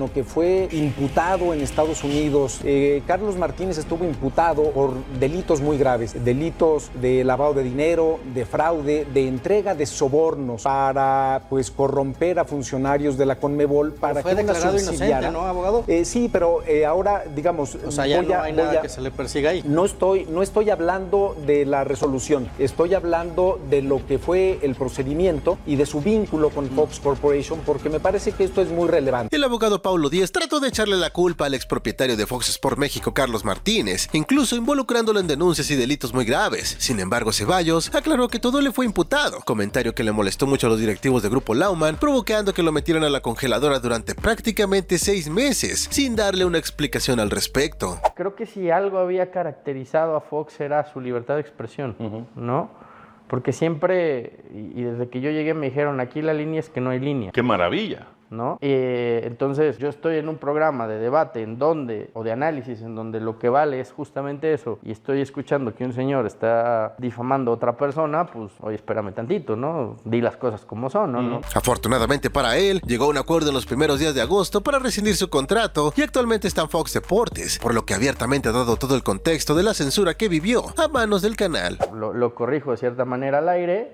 S2: sino que fue imputado en Estados Unidos. Eh, Carlos Martínez estuvo imputado por delitos muy graves, delitos de lavado de dinero, de fraude, de entrega de sobornos para pues corromper a funcionarios de la Conmebol para
S12: fue
S2: que una
S12: declarado
S2: subsidiara.
S12: inocente, ¿no, abogado?
S2: Eh, sí, pero eh, ahora, digamos...
S12: O sea, ya
S2: voy
S12: no
S2: a,
S12: hay
S2: voy
S12: nada
S2: a,
S12: que se le persiga ahí.
S2: No estoy, no estoy hablando de la resolución, estoy hablando de lo que fue el procedimiento y de su vínculo con Fox Corporation, porque me parece que esto es muy relevante.
S32: El abogado Paulo Díaz trató de echarle la culpa al expropietario de Fox Sport México, Carlos Martínez, incluso involucrándolo en denuncias y delitos muy graves. Sin embargo, Ceballos aclaró que todo le fue imputado, comentario que le molestó mucho a los directivos de Grupo Lauman, provocando que lo metieran a la congeladora durante prácticamente seis meses, sin darle una explicación al respecto.
S12: Creo que si algo había caracterizado a Fox era su libertad de expresión, uh-huh. ¿no? Porque siempre, y desde que yo llegué me dijeron, aquí la línea es que no hay línea.
S13: ¡Qué maravilla!
S12: ¿No? Eh, entonces yo estoy en un programa de debate en donde, o de análisis, en donde lo que vale es justamente eso, y estoy escuchando que un señor está difamando a otra persona, pues, oye, espérame tantito, ¿no? Di las cosas como son, ¿no? ¿no?
S32: Afortunadamente para él, llegó a un acuerdo en los primeros días de agosto para rescindir su contrato y actualmente está en Fox Deportes, por lo que abiertamente ha dado todo el contexto de la censura que vivió a manos del canal.
S12: Lo, lo corrijo de cierta manera al aire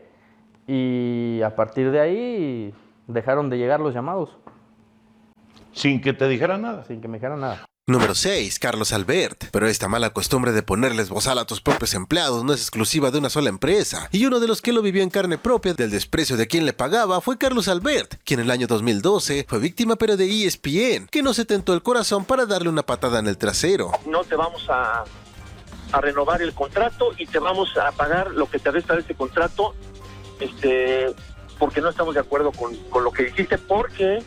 S12: y a partir de ahí dejaron de llegar los llamados.
S13: Sin que te dijeran nada.
S12: Sin que me dijeran nada.
S32: Número seis. Carlos Albert. Pero esta mala costumbre de ponerles bozal a tus propios empleados no es exclusiva de una sola empresa, y uno de los que lo vivió en carne propia del desprecio de quien le pagaba fue Carlos Albert, quien en el año dos mil doce fue víctima pero de E S P N, que no se tentó el corazón para darle una patada en el trasero.
S14: No te vamos a, a renovar el contrato y te vamos a pagar lo que te resta de este contrato, este... porque no estamos de acuerdo con, con lo que dijiste, porque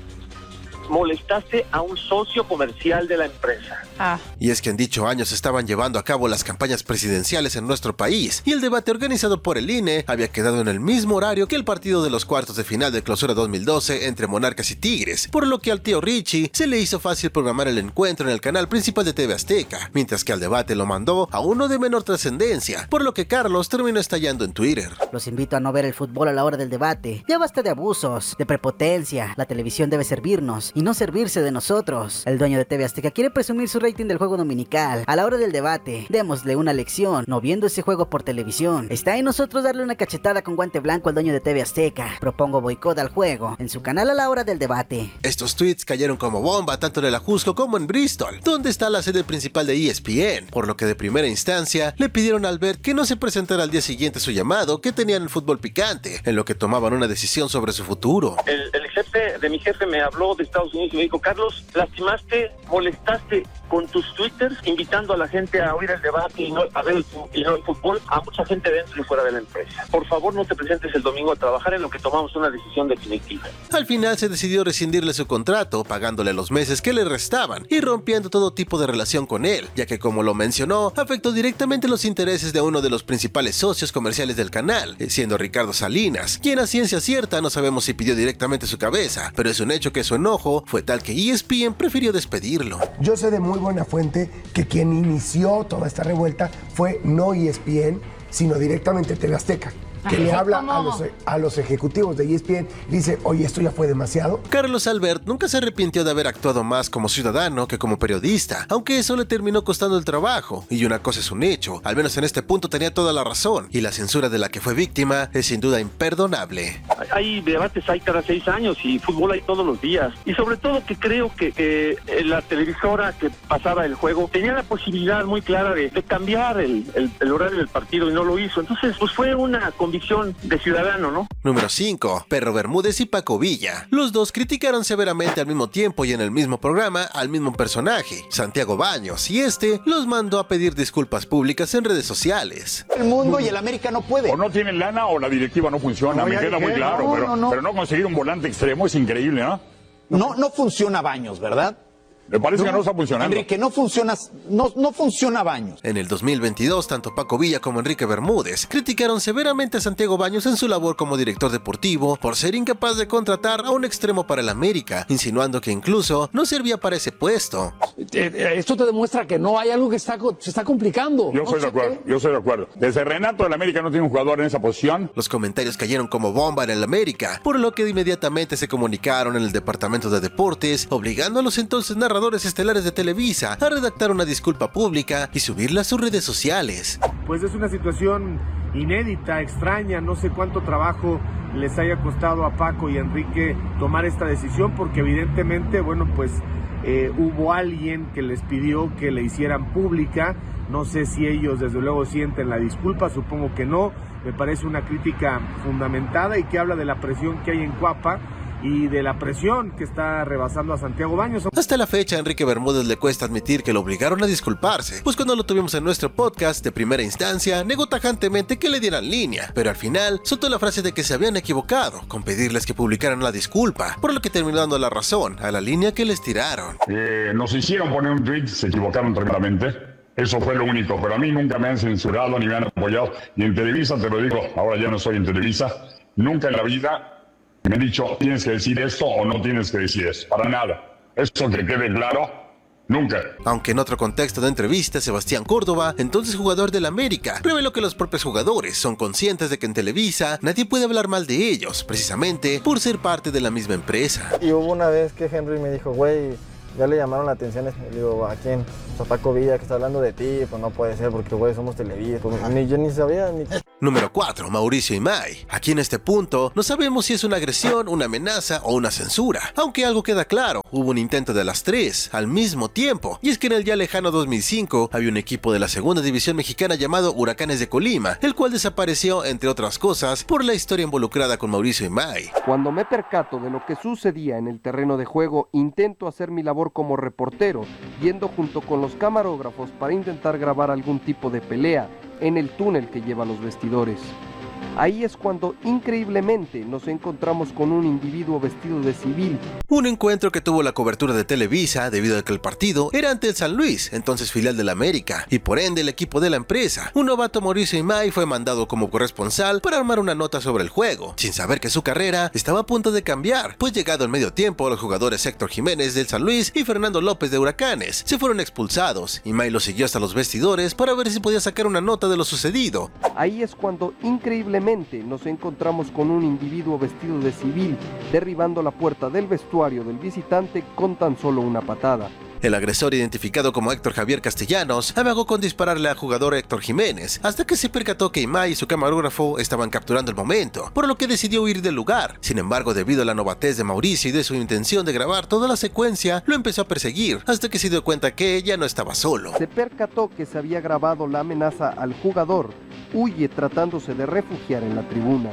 S14: molestaste a un socio comercial de la empresa.
S12: Ah.
S32: Y es que en dicho año se estaban llevando a cabo las campañas presidenciales en nuestro país, y el debate organizado por el I N E había quedado en el mismo horario que el partido de los cuartos de final de Clausura dos mil doce entre Monarcas y Tigres, por lo que al tío Richie se le hizo fácil programar el encuentro en el canal principal de T V Azteca, mientras que al debate lo mandó a uno de menor trascendencia, por lo que Carlos terminó estallando en Twitter.
S15: Los invito a no ver el fútbol a la hora del debate. Ya basta de abusos, de prepotencia. La televisión debe servirnos y no servirse de nosotros. El dueño de T V Azteca quiere presumir su rating del juego dominical. A la hora del debate, démosle una lección, no viendo ese juego por televisión. Está en nosotros darle una cachetada con guante blanco al dueño de T V Azteca. Propongo boicot al juego en su canal a la hora del debate.
S32: Estos tweets cayeron como bomba tanto en el Ajusco como en Bristol, donde está la sede principal de E S P N, por lo que de primera instancia le pidieron a Albert que no se presentara al día siguiente a su llamado que tenían el fútbol picante, en lo que tomaban una decisión sobre su futuro.
S14: El, el jefe de mi jefe me habló de Estados Unidos y me dijo, Carlos, lastimaste, molestaste con tus twitters, invitando a la gente a oír el debate y no a ver el, y no el fútbol, a mucha gente dentro y fuera de la empresa. Por favor, no te presentes el domingo a trabajar, en lo que tomamos una decisión definitiva.
S32: Al final se decidió rescindirle su contrato, pagándole los meses que le restaban y rompiendo todo tipo de relación con él, ya que, como lo mencionó, afectó directamente los intereses de uno de los principales socios comerciales del canal, siendo Ricardo Salinas, quien a ciencia cierta no sabemos si pidió directamente su cabeza, pero es un hecho que su enojo fue tal que E S P N prefirió despedirlo.
S16: Yo sé de muy buena fuente que quien inició toda esta revuelta fue no E S P N, sino directamente T V Azteca, que le habla a los, a los ejecutivos de E S P N y dice, oye, esto ya fue demasiado.
S32: Carlos Albert nunca se arrepintió de haber actuado más como ciudadano que como periodista, aunque eso le terminó costando el trabajo, y una cosa es un hecho, al menos en este punto tenía toda la razón, y la censura de la que fue víctima es sin duda imperdonable.
S14: Hay debates, hay cada seis años, y fútbol hay todos los días, y sobre todo que creo que, que la televisora que pasaba el juego tenía la posibilidad muy clara de, de cambiar el, el, el horario del partido y no lo hizo, entonces pues fue una convicción de ciudadano, ¿no?
S32: Número cinco. Perro Bermúdez y Paco Villa. Los dos criticaron severamente al mismo tiempo y en el mismo programa al mismo personaje, Santiago Baños, y este los mandó a pedir disculpas públicas en redes sociales.
S17: El mundo y el América no puede.
S18: O no tienen lana o la directiva no funciona, no, me queda dije, muy claro, no, pero, no, no. pero no conseguir un volante extremo es increíble, ¿no?
S17: No, no funciona Baños, ¿verdad?
S18: Me parece
S32: No,
S18: que no está funcionando.
S32: Enrique, no funciona, no, no funciona Baños. En el dos mil veintidós, tanto Paco Villa como Enrique Bermúdez criticaron severamente a Santiago Baños en su labor como director deportivo por ser incapaz de contratar a un extremo para el América, insinuando que incluso no servía para ese puesto.
S4: Esto te demuestra que no hay algo que está, se está complicando.
S18: Yo estoy de acuerdo, yo estoy de acuerdo. Desde Renato del América no tiene un jugador en esa posición.
S32: Los comentarios cayeron como bomba en el América, por lo que inmediatamente se comunicaron en el departamento de deportes, obligando a los entonces narradores estelares de Televisa a redactar una disculpa pública y subirla a sus redes sociales.
S6: Pues es una situación inédita, extraña, no sé cuánto trabajo les haya costado a Paco y a Enrique tomar esta decisión, porque evidentemente, bueno, pues eh, hubo alguien que les pidió que le hicieran pública. No sé si ellos desde luego sienten la disculpa, supongo que no. Me parece una crítica fundamentada y que habla de la presión que hay en Cuapa y de la presión que está rebasando a Santiago Baños.
S32: Hasta la fecha, a Enrique Bermúdez le cuesta admitir que lo obligaron a disculparse, pues cuando lo tuvimos en nuestro podcast de primera instancia, negó tajantemente que le dieran línea, pero al final soltó la frase de que se habían equivocado con pedirles que publicaran la disculpa, por lo que terminó dando la razón a la línea que les tiraron.
S18: Eh, nos hicieron poner un tweet, se equivocaron tremendamente. Eso fue lo único, pero a mí nunca me han censurado ni me han apoyado. Y en Televisa, te lo digo, ahora ya no estoy en Televisa, nunca en la vida me han dicho, tienes que decir esto o no tienes que decir eso, para nada. Eso que quede claro, nunca.
S32: Aunque en otro contexto de entrevista, Sebastián Córdoba, entonces jugador del América, reveló que los propios jugadores son conscientes de que en Televisa nadie puede hablar mal de ellos, precisamente por ser parte de la misma empresa.
S8: Y hubo una vez que Henry me dijo, güey, ya le llamaron la atención, le digo, ¿a quién? Pues a Paco Villa, que está hablando de ti, pues no puede ser porque, güey, somos Televisa, pues, ni yo ni sabía, ni...
S32: Número cuatro. Mauricio Imay. Aquí en este punto, no sabemos si es una agresión, una amenaza o una censura, aunque algo queda claro, hubo un intento de las tres, al mismo tiempo, y es que en el ya lejano dos mil cinco, había un equipo de la segunda división mexicana llamado Huracanes de Colima, el cual desapareció, entre otras cosas, por la historia involucrada con Mauricio Imay.
S9: Cuando me percato de lo que sucedía en el terreno de juego, intento hacer mi labor como reportero, yendo junto con los camarógrafos para intentar grabar algún tipo de pelea en el túnel que lleva a los vestidores. Ahí es cuando increíblemente nos encontramos con un individuo vestido de civil.
S32: Un encuentro que tuvo la cobertura de Televisa debido a que el partido era ante el San Luis, entonces filial del América, y por ende el equipo de la empresa. Un novato, Mauricio Imay, fue mandado como corresponsal para armar una nota sobre el juego, sin saber que su carrera estaba a punto de cambiar, pues llegado el medio tiempo, los jugadores Héctor Jiménez del San Luis y Fernando López de Huracanes se fueron expulsados. Imay lo siguió hasta los vestidores para ver si podía sacar una nota de lo sucedido.
S9: Ahí es cuando increíblemente nos encontramos con un individuo vestido de civil, derribando la puerta del vestuario del visitante con tan solo una patada.
S32: El agresor, identificado como Héctor Javier Castellanos, amagó con dispararle al jugador Héctor Jiménez, hasta que se percató que Imay y su camarógrafo estaban capturando el momento, por lo que decidió huir del lugar. Sin embargo, debido a la novatez de Mauricio y de su intención de grabar toda la secuencia, lo empezó a perseguir, hasta que se dio cuenta que ya no estaba solo.
S9: Se percató que se había grabado la amenaza al jugador, huye tratándose de refugiar en la tribuna.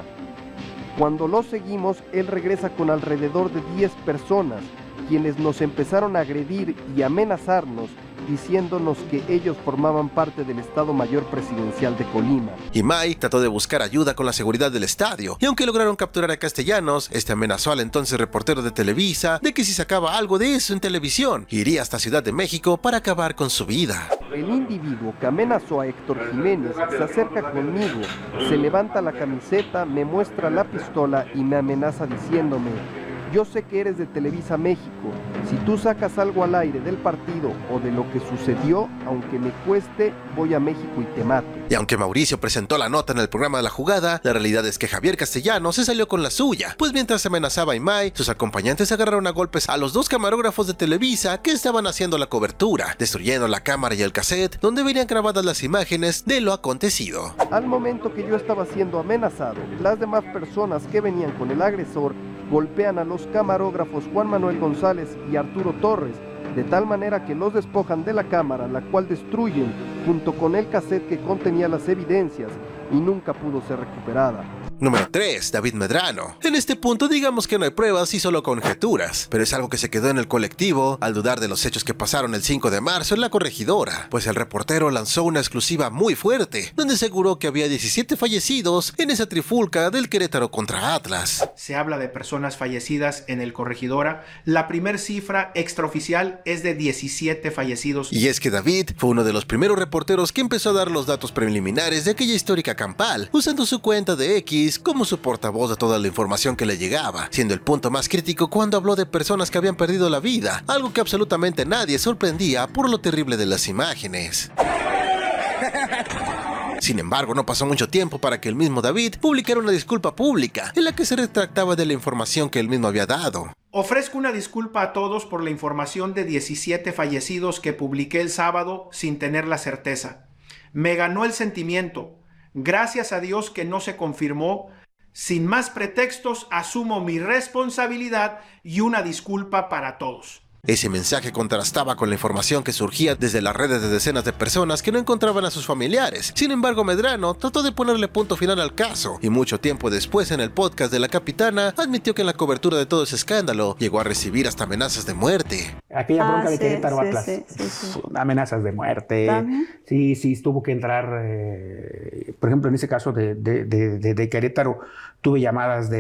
S9: Cuando lo seguimos, él regresa con alrededor de diez personas, quienes nos empezaron a agredir y amenazarnos, diciéndonos que ellos formaban parte del Estado Mayor Presidencial de Colima.
S32: Imay trató de buscar ayuda con la seguridad del estadio, y aunque lograron capturar a Castellanos, este amenazó al entonces reportero de Televisa de que si sacaba algo de eso en televisión, iría hasta Ciudad de México para acabar con su vida.
S9: El individuo que amenazó a Héctor Jiménez se acerca conmigo, se levanta la camiseta, me muestra la pistola y me amenaza diciéndome: yo sé que eres de Televisa México, si tú sacas algo al aire del partido o de lo que sucedió, aunque me cueste, voy a México y te mato.
S32: Y aunque Mauricio presentó la nota en el programa de La Jugada, la realidad es que Javier Castellanos se salió con la suya, pues mientras amenazaba a Imay, sus acompañantes agarraron a golpes a los dos camarógrafos de Televisa que estaban haciendo la cobertura, destruyendo la cámara y el cassette donde venían grabadas las imágenes de lo acontecido.
S9: Al momento que yo estaba siendo amenazado, las demás personas que venían con el agresor golpean a los camarógrafos Juan Manuel González y Arturo Torres, de tal manera que los despojan de la cámara, la cual destruyen junto con el cassette que contenía las evidencias y nunca pudo ser recuperada.
S32: Número tres. David Medrano. En este punto digamos que no hay pruebas y solo conjeturas, pero es algo que se quedó en el colectivo al dudar de los hechos que pasaron el cinco de marzo en La Corregidora, pues el reportero lanzó una exclusiva muy fuerte, donde aseguró que había diecisiete fallecidos en esa trifulca del Querétaro contra Atlas.
S7: Se habla de personas fallecidas en el Corregidora. La primer cifra extraoficial es de diecisiete fallecidos.
S32: Y es que David fue uno de los primeros reporteros que empezó a dar los datos preliminares de aquella histórica campal, usando su cuenta de X como su portavoz de toda la información que le llegaba, siendo el punto más crítico cuando habló de personas que habían perdido la vida, algo que absolutamente nadie sorprendía por lo terrible de las imágenes. Sin embargo, no pasó mucho tiempo para que el mismo David publicara una disculpa pública en la que se retractaba de la información que él mismo había dado.
S7: Ofrezco una disculpa a todos por la información de diecisiete fallecidos que publiqué el sábado sin tener la certeza. Me ganó el sentimiento. Gracias a Dios que no se confirmó. Sin más pretextos, asumo mi responsabilidad y una disculpa para todos.
S32: Ese mensaje contrastaba con la información que surgía desde las redes de decenas de personas que no encontraban a sus familiares. Sin embargo, Medrano trató de ponerle punto final al caso, y mucho tiempo después en el podcast de La Capitana admitió que en la cobertura de todo ese escándalo llegó a recibir hasta amenazas de muerte.
S10: Aquella
S11: Ah,
S10: bronca de
S11: sí,
S10: Querétaro
S11: sí,
S10: Atlas,
S11: sí, sí, sí.
S10: amenazas de muerte.
S11: ¿También?
S10: Sí, sí, tuvo que entrar, eh, por ejemplo, en ese caso de, de, de, de, de Querétaro, tuve llamadas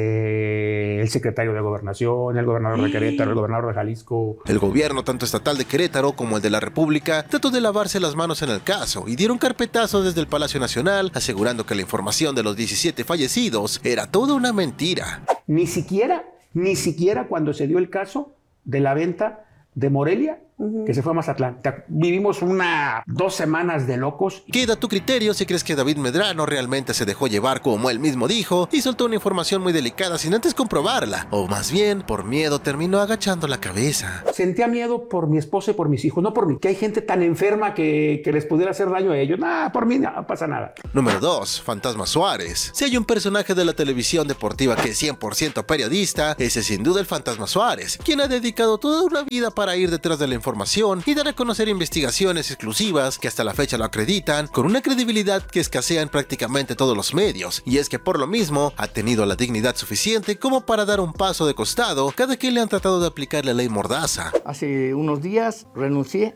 S10: del secretario de Gobernación, el gobernador de Querétaro, el gobernador de Jalisco.
S32: El gobierno, tanto estatal de Querétaro como el de la República, trató de lavarse las manos en el caso y dieron carpetazo desde el Palacio Nacional, asegurando que la información de los diecisiete fallecidos era toda una mentira.
S10: Ni siquiera, ni siquiera cuando se dio el caso de la venta de Morelia, que se fue a Mazatlán. Vivimos una, dos semanas de locos.
S32: Queda a tu criterio si crees que David Medrano realmente se dejó llevar como él mismo dijo y soltó una información muy delicada sin antes comprobarla, o más bien, por miedo terminó agachando la cabeza.
S10: Sentía miedo por mi esposa y por mis hijos, no por mí, que hay gente tan enferma que, que les pudiera hacer daño a ellos. Nah, por mí no pasa nada.
S32: Número dos. Fantasma Suárez. Si hay un personaje de la televisión deportiva que es cien por ciento periodista, ese es sin duda el Fantasma Suárez, quien ha dedicado toda una vida para ir detrás de la información y dar a conocer investigaciones exclusivas que hasta la fecha lo acreditan con una credibilidad que escasea en prácticamente todos los medios, y es que por lo mismo ha tenido la dignidad suficiente como para dar un paso de costado cada que le han tratado de aplicar la ley Mordaza.
S17: Hace unos días renuncié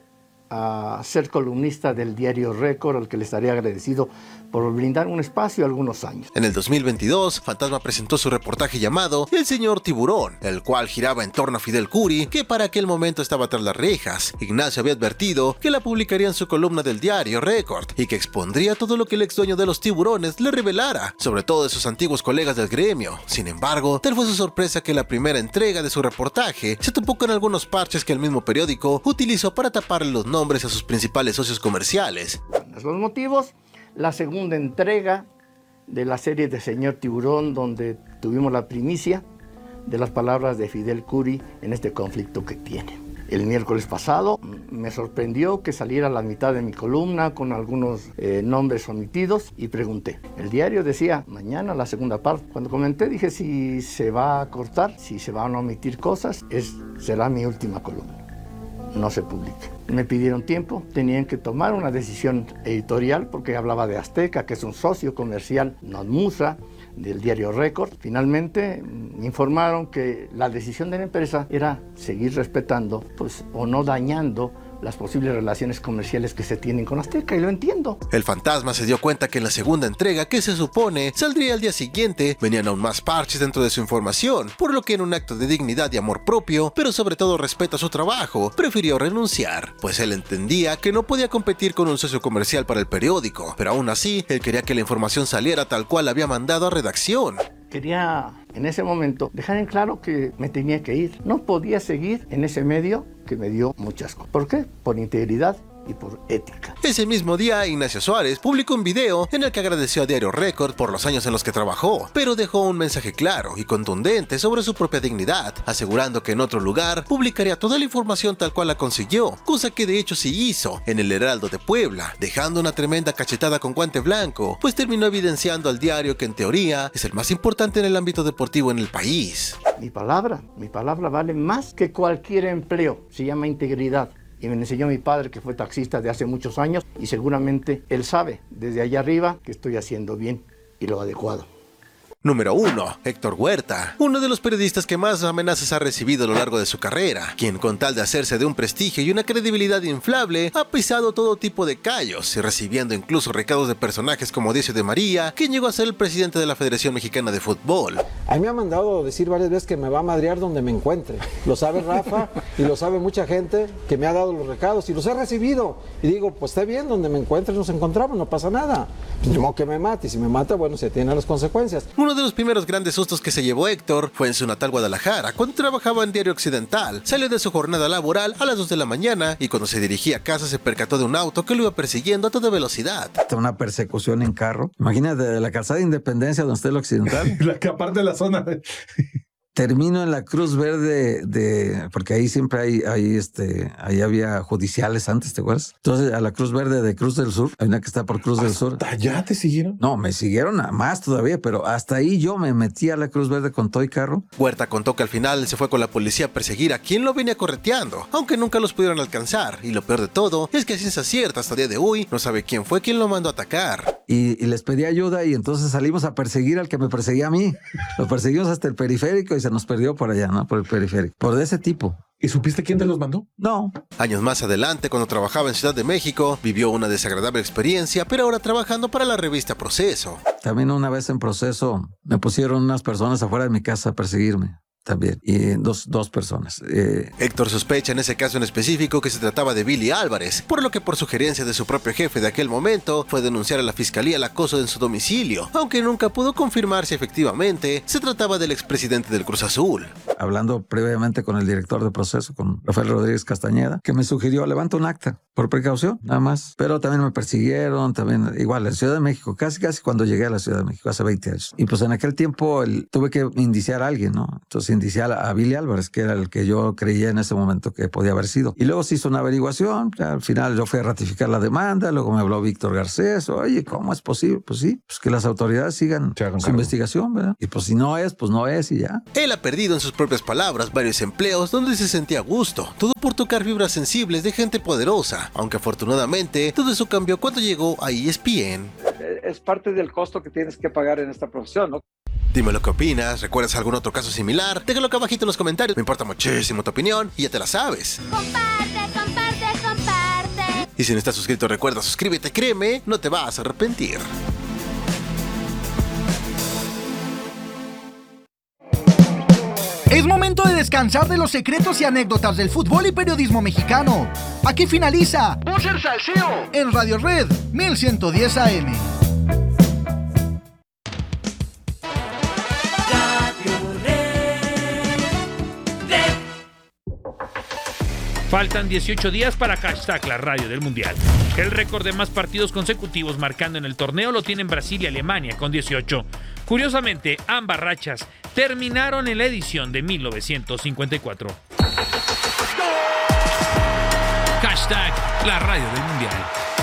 S17: a ser columnista del diario Récord, al que le estaré agradecido por brindar un espacio algunos años.
S32: En el dos mil veintidós, Fantasma presentó su reportaje llamado El Señor Tiburón, el cual giraba en torno a Fidel Curi, que para aquel momento estaba tras las rejas. Ignacio había advertido que la publicaría en su columna del diario Récord y que expondría todo lo que el ex dueño de los tiburones le revelara, sobre todo de sus antiguos colegas del gremio. Sin embargo, tal fue su sorpresa que la primera entrega de su reportaje se topó con algunos parches que el mismo periódico utilizó para taparle los nombres a sus principales socios comerciales.
S17: Los motivos: la segunda entrega de la serie de Señor Tiburón, donde tuvimos la primicia de las palabras de Fidel Curi en este conflicto que tiene. El miércoles pasado me sorprendió que saliera la mitad de mi columna con algunos eh, nombres omitidos y pregunté. El diario decía mañana la segunda parte. Cuando comenté dije si se va a cortar, si se van a omitir cosas, es, será mi última columna. No se publica. Me pidieron tiempo, tenían que tomar una decisión editorial porque hablaba de Azteca, que es un socio comercial, Nodmusa, del diario Récord. Finalmente me informaron que la decisión de la empresa era seguir respetando, pues, o no dañando las posibles relaciones comerciales que se tienen con Azteca, y lo entiendo.
S32: El Fantasma se dio cuenta que en la segunda entrega, que se supone saldría al día siguiente, venían aún más parches dentro de su información, por lo que en un acto de dignidad y amor propio, pero sobre todo respeto a su trabajo, prefirió renunciar, pues él entendía que no podía competir con un socio comercial para el periódico, pero aún así, él quería que la información saliera tal cual había mandado a redacción.
S17: Quería en ese momento dejar en claro que me tenía que ir. No podía seguir en ese medio que me dio muchas cosas. ¿Por qué? Por integridad y por ética.
S32: Ese mismo día, Ignacio Suárez publicó un video en el que agradeció a Diario Récord por los años en los que trabajó, pero dejó un mensaje claro y contundente sobre su propia dignidad, asegurando que en otro lugar publicaría toda la información tal cual la consiguió, cosa que de hecho sí hizo en el Heraldo de Puebla, dejando una tremenda cachetada con guante blanco, pues terminó evidenciando al diario que en teoría es el más importante en el ámbito deportivo en el país.
S17: Mi palabra, mi palabra vale más que cualquier empleo, se llama integridad. Y me enseñó mi padre, que fue taxista de hace muchos años, y seguramente él sabe desde allá arriba que estoy haciendo bien y lo adecuado.
S32: Número uno. Héctor Huerta, uno de los periodistas que más amenazas ha recibido a lo largo de su carrera, quien con tal de hacerse de un prestigio y una credibilidad inflable, ha pisado todo tipo de callos y recibiendo incluso recados de personajes como Decio de María, quien llegó a ser el presidente de la Federación Mexicana de Fútbol.
S11: A mí me ha mandado decir varias veces que me va a madrear donde me encuentre. Lo sabe Rafa y lo sabe mucha gente que me ha dado los recados y los he recibido. Y digo, pues está bien, donde me encuentre nos encontramos, no pasa nada. Ni modo que me mate, y si me mata, bueno, se tienen las consecuencias.
S32: Uno de los primeros grandes sustos que se llevó Héctor fue en su natal Guadalajara, cuando trabajaba en Diario Occidental. Salió de su jornada laboral a las dos de la mañana y cuando se dirigía a casa se percató de un auto que lo iba persiguiendo a toda velocidad.
S19: Una persecución en carro. Imagínate, de la calzada de Independencia donde está el Occidental.
S20: La que aparte de la zona...
S19: Termino en la Cruz Verde de, porque ahí siempre hay, hay este, ahí había judiciales antes, ¿te acuerdas? Entonces a la Cruz Verde de Cruz del Sur, hay una que está por Cruz del Sur.
S20: ¿Hasta allá te siguieron?
S19: No, me siguieron a más todavía, pero hasta ahí yo me metí a la Cruz Verde con todo y carro.
S32: Huerta contó que al final se fue con la policía a perseguir a quien lo venía correteando, aunque nunca los pudieron alcanzar. Y lo peor de todo es que a ciencia cierta hasta el día de hoy no sabe quién fue quien lo mandó a atacar.
S19: Y, y les pedí ayuda y entonces salimos a perseguir al que me perseguía a mí. Lo perseguimos hasta el periférico y se nos perdió por allá, ¿no? Por el periférico. Por de ese tipo.
S20: ¿Y supiste quién te los mandó?
S19: No.
S32: Años más adelante, cuando trabajaba en Ciudad de México, vivió una desagradable experiencia, pero ahora trabajando para la revista Proceso.
S19: También una vez en Proceso me pusieron unas personas afuera de mi casa a perseguirme. También, y dos, dos personas. Eh...
S32: Héctor sospecha en ese caso en específico que se trataba de Billy Álvarez, por lo que por sugerencia de su propio jefe de aquel momento fue denunciar a la fiscalía el acoso en su domicilio, aunque nunca pudo confirmar si efectivamente se trataba del expresidente del Cruz Azul.
S19: Hablando previamente con el director de Proceso, con Rafael Rodríguez Castañeda, que me sugirió levanta un acta, por precaución, nada más. Pero también me persiguieron, también igual en Ciudad de México, casi casi cuando llegué a la Ciudad de México, hace veinte años. Y pues en aquel tiempo el, tuve que indiciar a alguien, ¿no? Entonces indiciar a Billy Álvarez, que era el que yo creía en ese momento que podía haber sido. Y luego se hizo una averiguación, al final yo fui a ratificar la demanda, luego me habló Víctor Garcés, oye, ¿cómo es posible? Pues sí, pues que las autoridades sigan su investigación, ¿verdad? Y pues si no es, pues no es y ya.
S32: Él ha perdido, en sus propias palabras, varios empleos donde se sentía a gusto, todo por tocar fibras sensibles de gente poderosa, aunque afortunadamente todo eso cambió cuando llegó a E S P N.
S21: Es parte del costo que tienes que pagar en esta profesión, ¿no?
S32: Dime lo que opinas, ¿recuerdas algún otro caso similar? Déjalo acá abajito en los comentarios, me importa muchísimo tu opinión y ya te la sabes.
S22: Comparte, comparte, comparte.
S32: Y si no estás suscrito, recuerda, suscríbete, créeme, no te vas a arrepentir.
S23: Es momento de descansar de los secretos y anécdotas del fútbol y periodismo mexicano. Aquí finaliza Búzer Salseo en Radio Red mil ciento diez A M.
S24: Faltan dieciocho días para hashtag la radio del Mundial. El récord de más partidos consecutivos marcando en el torneo lo tienen Brasil y Alemania con dieciocho. Curiosamente, ambas rachas terminaron en la edición de mil novecientos cincuenta y cuatro. Hashtag la radio del Mundial.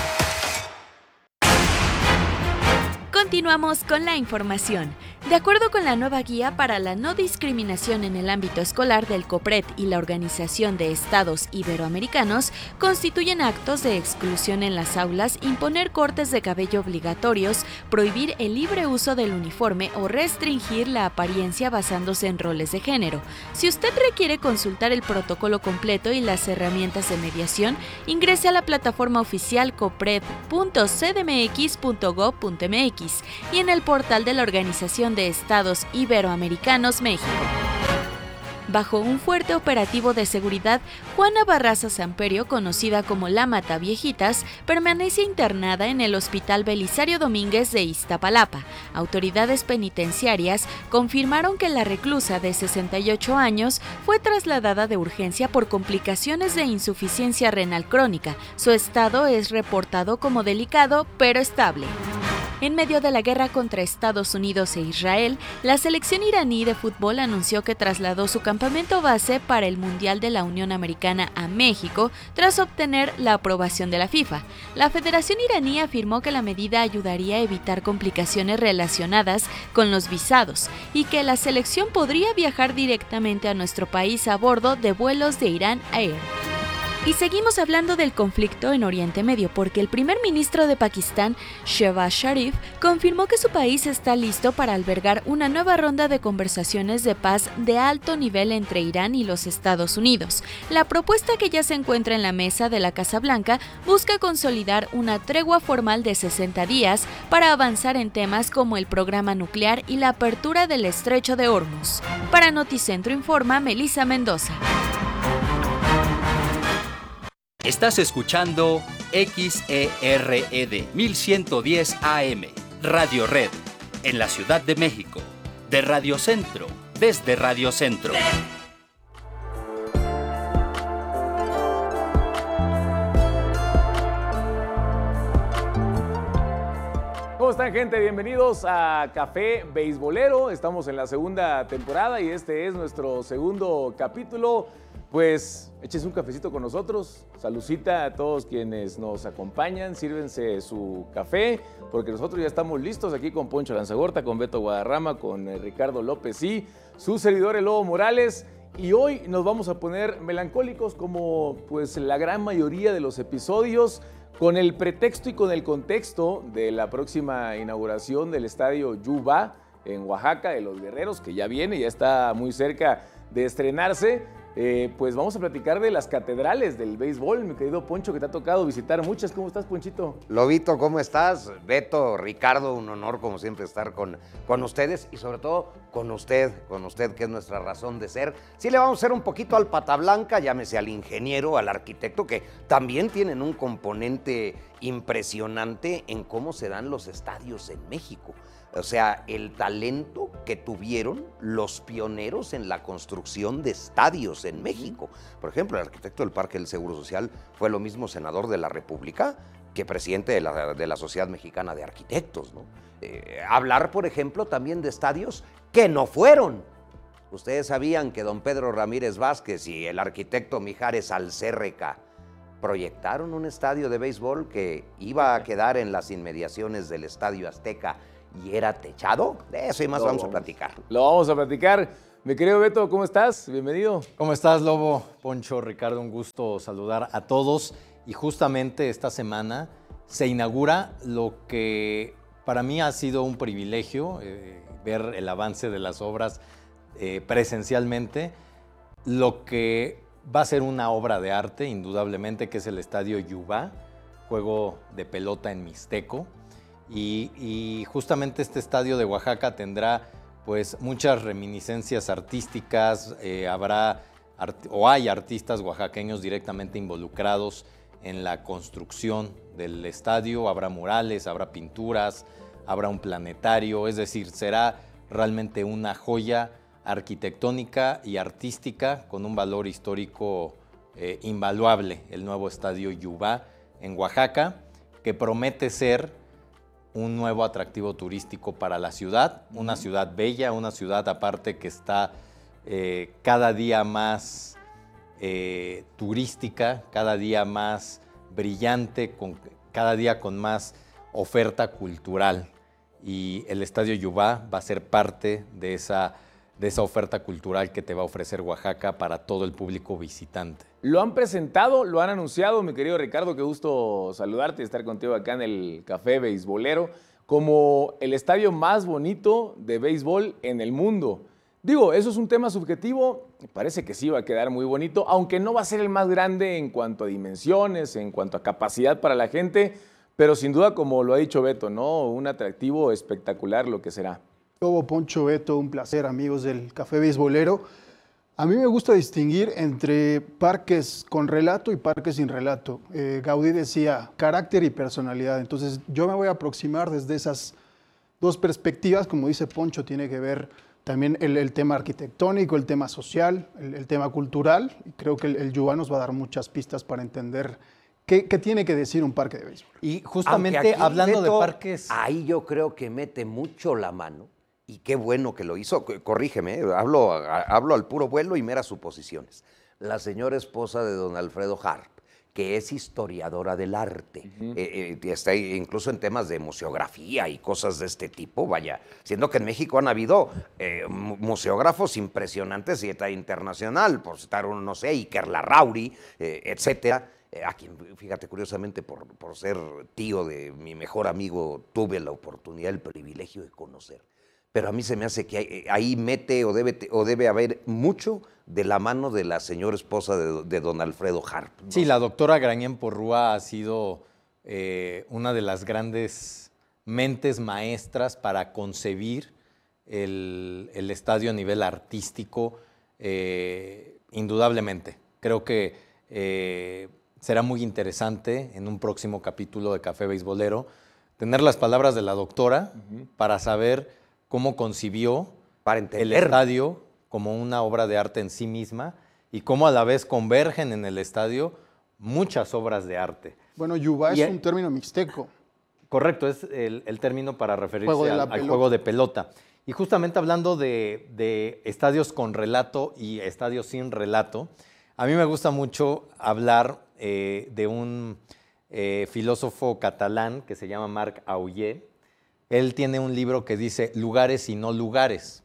S25: Continuamos con la información. De acuerdo con la nueva guía para la no discriminación en el ámbito escolar del COPRED y la Organización de Estados Iberoamericanos, constituyen actos de exclusión en las aulas imponer cortes de cabello obligatorios, prohibir el libre uso del uniforme o restringir la apariencia basándose en roles de género. Si usted requiere consultar el protocolo completo y las herramientas de mediación, ingrese a la plataforma oficial copred punto c d m x punto gob punto m x y en el portal de la Organización de Estados Iberoamericanos México. Bajo un fuerte operativo de seguridad, Juana Barraza Samperio, conocida como la Mataviejitas, permanece internada en el Hospital Belisario Domínguez de Iztapalapa. Autoridades penitenciarias confirmaron que la reclusa de sesenta y ocho años fue trasladada de urgencia por complicaciones de insuficiencia renal crónica. Su estado es reportado como delicado, pero estable. En medio de la guerra contra Estados Unidos e Israel, la selección iraní de fútbol anunció que trasladó su campamento base para el Mundial de la Unión Americana a México tras obtener la aprobación de la FIFA. La Federación iraní afirmó que la medida ayudaría a evitar complicaciones relacionadas con los visados y que la selección podría viajar directamente a nuestro país a bordo de vuelos de Iran Air. Y seguimos hablando del conflicto en Oriente Medio porque el primer ministro de Pakistán, Shehbaz Sharif, confirmó que su país está listo para albergar una nueva ronda de conversaciones de paz de alto nivel entre Irán y los Estados Unidos. La propuesta que ya se encuentra en la mesa de la Casa Blanca busca consolidar una tregua formal de sesenta días para avanzar en temas como el programa nuclear y la apertura del estrecho de Hormuz. Para Noticentro informa Melissa Mendoza.
S1: Estás escuchando X E R E D mil ciento diez A M, Radio Red, en la Ciudad de México, de Radio Centro, desde Radio Centro.
S2: ¿Cómo están, gente? Bienvenidos a Café Beisbolero. Estamos en la segunda temporada y este es nuestro segundo capítulo. Pues échense un cafecito con nosotros, saludcita a todos quienes nos acompañan, sírvense su café, porque nosotros ya estamos listos aquí con Poncho Lanzagorta, con Beto Guadarrama, con eh, Ricardo López y su servidor el Lobo Morales. Y hoy nos vamos a poner melancólicos como pues la gran mayoría de los episodios, con el pretexto y con el contexto de la próxima inauguración del estadio Yuba en Oaxaca de los Guerreros, que ya viene, ya está muy cerca de estrenarse. Eh, pues vamos a platicar de las catedrales del béisbol, mi querido Poncho, que te ha tocado visitar muchas. ¿Cómo estás, Ponchito?
S3: Lobito, ¿cómo estás? Beto, Ricardo, un honor como siempre estar con, con ustedes y sobre todo con usted, con usted que es nuestra razón de ser. Sí le vamos a hacer un poquito al pata blanca, llámese al ingeniero, al arquitecto, que también tienen un componente impresionante en cómo se dan los estadios en México. O sea, el talento que tuvieron los pioneros en la construcción de estadios en México. Por ejemplo, el arquitecto del Parque del Seguro Social fue lo mismo senador de la República que presidente de la, de la Sociedad Mexicana de Arquitectos, ¿no? Eh, hablar, por ejemplo, también de estadios que no fueron. Ustedes sabían que don Pedro Ramírez Vázquez y el arquitecto Mijares Alcérreca proyectaron un estadio de béisbol que iba a quedar en las inmediaciones del Estadio Azteca y era techado. De eso y más lo vamos, vamos a platicar.
S2: Lo vamos a platicar. Mi querido Beto, ¿cómo estás? Bienvenido.
S5: ¿Cómo estás, Lobo? Poncho, Ricardo, un gusto saludar a todos. Y justamente esta semana se inaugura lo que para mí ha sido un privilegio, eh, ver el avance de las obras eh, presencialmente, lo que va a ser una obra de arte, indudablemente, que es el Estadio Yuba, juego de pelota en mixteco. Y, y justamente este estadio de Oaxaca tendrá pues muchas reminiscencias artísticas, eh, habrá art o hay artistas oaxaqueños directamente involucrados en la construcción del estadio, habrá murales, habrá pinturas, habrá un planetario, es decir, será realmente una joya arquitectónica y artística con un valor histórico eh, invaluable, el nuevo Estadio Yuba en Oaxaca, que promete ser un nuevo atractivo turístico para la ciudad, una ciudad bella, una ciudad aparte que está eh, cada día más eh, turística, cada día más brillante, con, cada día con más oferta cultural. Y el Estadio Yuba va a ser parte de esa, de esa oferta cultural que te va a ofrecer Oaxaca para todo el público visitante.
S2: Lo han presentado, lo han anunciado, mi querido Ricardo, qué gusto saludarte y estar contigo acá en el Café Beisbolero, como el estadio más bonito de béisbol en el mundo. Digo, eso es un tema subjetivo, parece que sí va a quedar muy bonito, aunque no va a ser el más grande en cuanto a dimensiones, en cuanto a capacidad para la gente, pero sin duda, como lo ha dicho Beto, ¿no? Un atractivo espectacular lo que será.
S12: Lobo, Poncho, Beto, un placer, amigos del Café Beisbolero. A mí me gusta distinguir entre parques con relato y parques sin relato. Eh, Gaudí decía carácter y personalidad. Entonces yo me voy a aproximar desde esas dos perspectivas. Como dice Poncho, tiene que ver también el, el tema arquitectónico, el tema social, el, el tema cultural. Y creo que el, el Yuba nos va a dar muchas pistas para entender qué, qué tiene que decir un parque de béisbol.
S3: Y justamente aquí, hablando Beto, de parques... Ahí yo creo que mete mucho la mano. Y qué bueno que lo hizo. Corrígeme, hablo, hablo al puro vuelo y meras suposiciones. La señora esposa de don Alfredo Harp, que es historiadora del arte. Uh-huh. eh, eh, está incluso en temas de museografía y cosas de este tipo, vaya, siendo que en México han habido eh, museógrafos impresionantes y está internacional, por citar uno, no sé, Iker Larrauri, eh, etcétera, eh, a quien, fíjate, curiosamente, por, por ser tío de mi mejor amigo, tuve la oportunidad, el privilegio de conocer. Pero a mí se me hace que ahí mete o debe, o debe haber mucho de la mano de la señora esposa de, de don Alfredo Harp, ¿no?
S5: Sí, la doctora Grañén Porrúa ha sido eh, una de las grandes mentes maestras para concebir el, el estadio a nivel artístico, eh, indudablemente. Creo que eh, será muy interesante en un próximo capítulo de Café Beisbolero tener las palabras de la doctora uh-huh. para saber cómo concibió
S3: para
S5: el estadio como una obra de arte en sí misma y cómo a la vez convergen en el estadio muchas obras de arte.
S12: Bueno, Yubá
S5: y
S12: es un término mixteco.
S5: Correcto, es el, el término para referirse
S12: juego
S5: al, al juego de pelota. Y justamente hablando de, de estadios con relato y estadios sin relato, a mí me gusta mucho hablar eh, de un eh, filósofo catalán que se llama Marc Aullet. Él tiene un libro que dice lugares y no lugares.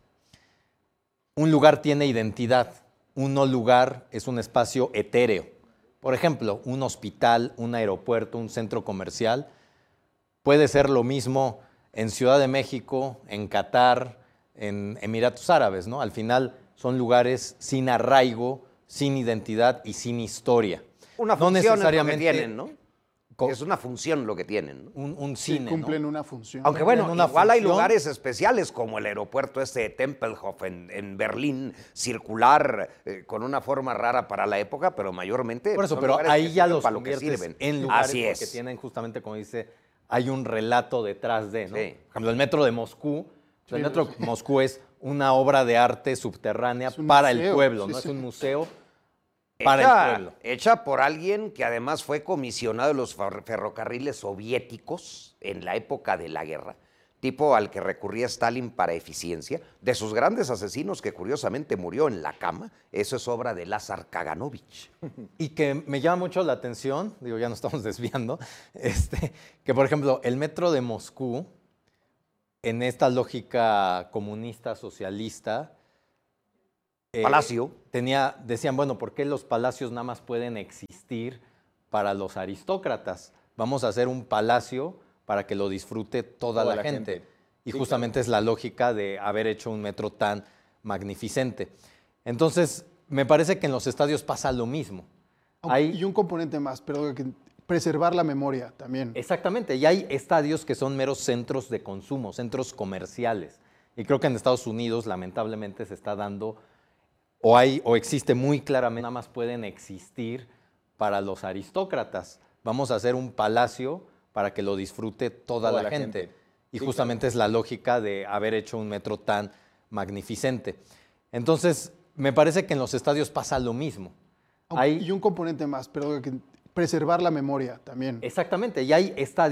S5: Un lugar tiene identidad, un no lugar es un espacio etéreo. Por ejemplo, un hospital, un aeropuerto, un centro comercial puede ser lo mismo en Ciudad de México, en Qatar, en Emiratos Árabes, ¿no? Al final son lugares sin arraigo, sin identidad y sin historia.
S3: Una función no necesariamente es lo que tienen, ¿no? Es una función lo que tienen, ¿no?
S5: Un, un cine,
S12: sí, cumplen
S5: ¿no?
S12: una función.
S3: Aunque bueno,
S5: una
S3: igual
S5: función.
S3: Hay lugares especiales como el aeropuerto este de Tempelhof en, en Berlín, circular, eh, con una forma rara para la época, pero mayormente
S5: Por eso,
S3: son
S5: pero
S3: lugares
S5: ahí
S3: que
S5: ya
S3: sirven
S5: los
S3: para lo que
S5: conviertes
S3: sirven.
S5: en lugares
S3: Así
S5: porque
S3: es.
S5: tienen justamente, como dice, hay un relato detrás de, ¿no?
S3: Sí.
S5: Por ejemplo, el metro de Moscú,
S12: Sí,
S5: el metro
S12: sí.
S5: de Moscú es una obra de arte subterránea
S12: Es un
S5: para
S12: museo,
S5: el pueblo,
S12: sí,
S5: ¿no?
S12: sí.
S5: Es un museo para
S3: Hecha,
S5: el pueblo.
S3: hecha por alguien que además fue comisionado de los fer- ferrocarriles soviéticos en la época de la guerra, tipo al que recurría Stalin para eficiencia, de sus grandes asesinos que curiosamente murió en la cama. Eso es obra de Lázar Kaganovich.
S5: Y que me llama mucho la atención, digo, ya nos estamos desviando, este, que por ejemplo, el metro de Moscú, en esta lógica comunista, socialista, eh,
S3: Palacio.
S5: tenía, decían, bueno, ¿por qué los palacios nada más pueden existir para los aristócratas? Vamos a hacer un palacio para que lo disfrute toda,
S2: Toda
S5: la,
S2: la
S5: gente.
S2: gente.
S5: Y
S2: Sí,
S5: justamente es la lógica de haber hecho un metro tan magnificente. Entonces, me parece que en los estadios pasa lo mismo.
S12: Aunque-
S5: Hay-
S12: Y un componente más, perdón, que preservar la memoria también.
S5: Exactamente, y hay estadios que son meros centros de consumo, centros comerciales. Y creo que en Estados Unidos, lamentablemente, se está dando, o hay, o existe muy claramente, nada más pueden existir para los aristócratas. Vamos a hacer un palacio para que lo disfrute toda, la, gente. Y
S2: Sí,
S5: justamente es la lógica de haber hecho un metro tan magnificente. Entonces, me parece que en los estadios pasa lo mismo.
S12: Aunque-
S5: Hay-
S12: Y un componente más, perdón, que preservar la memoria también.
S5: Exactamente, y hay estadios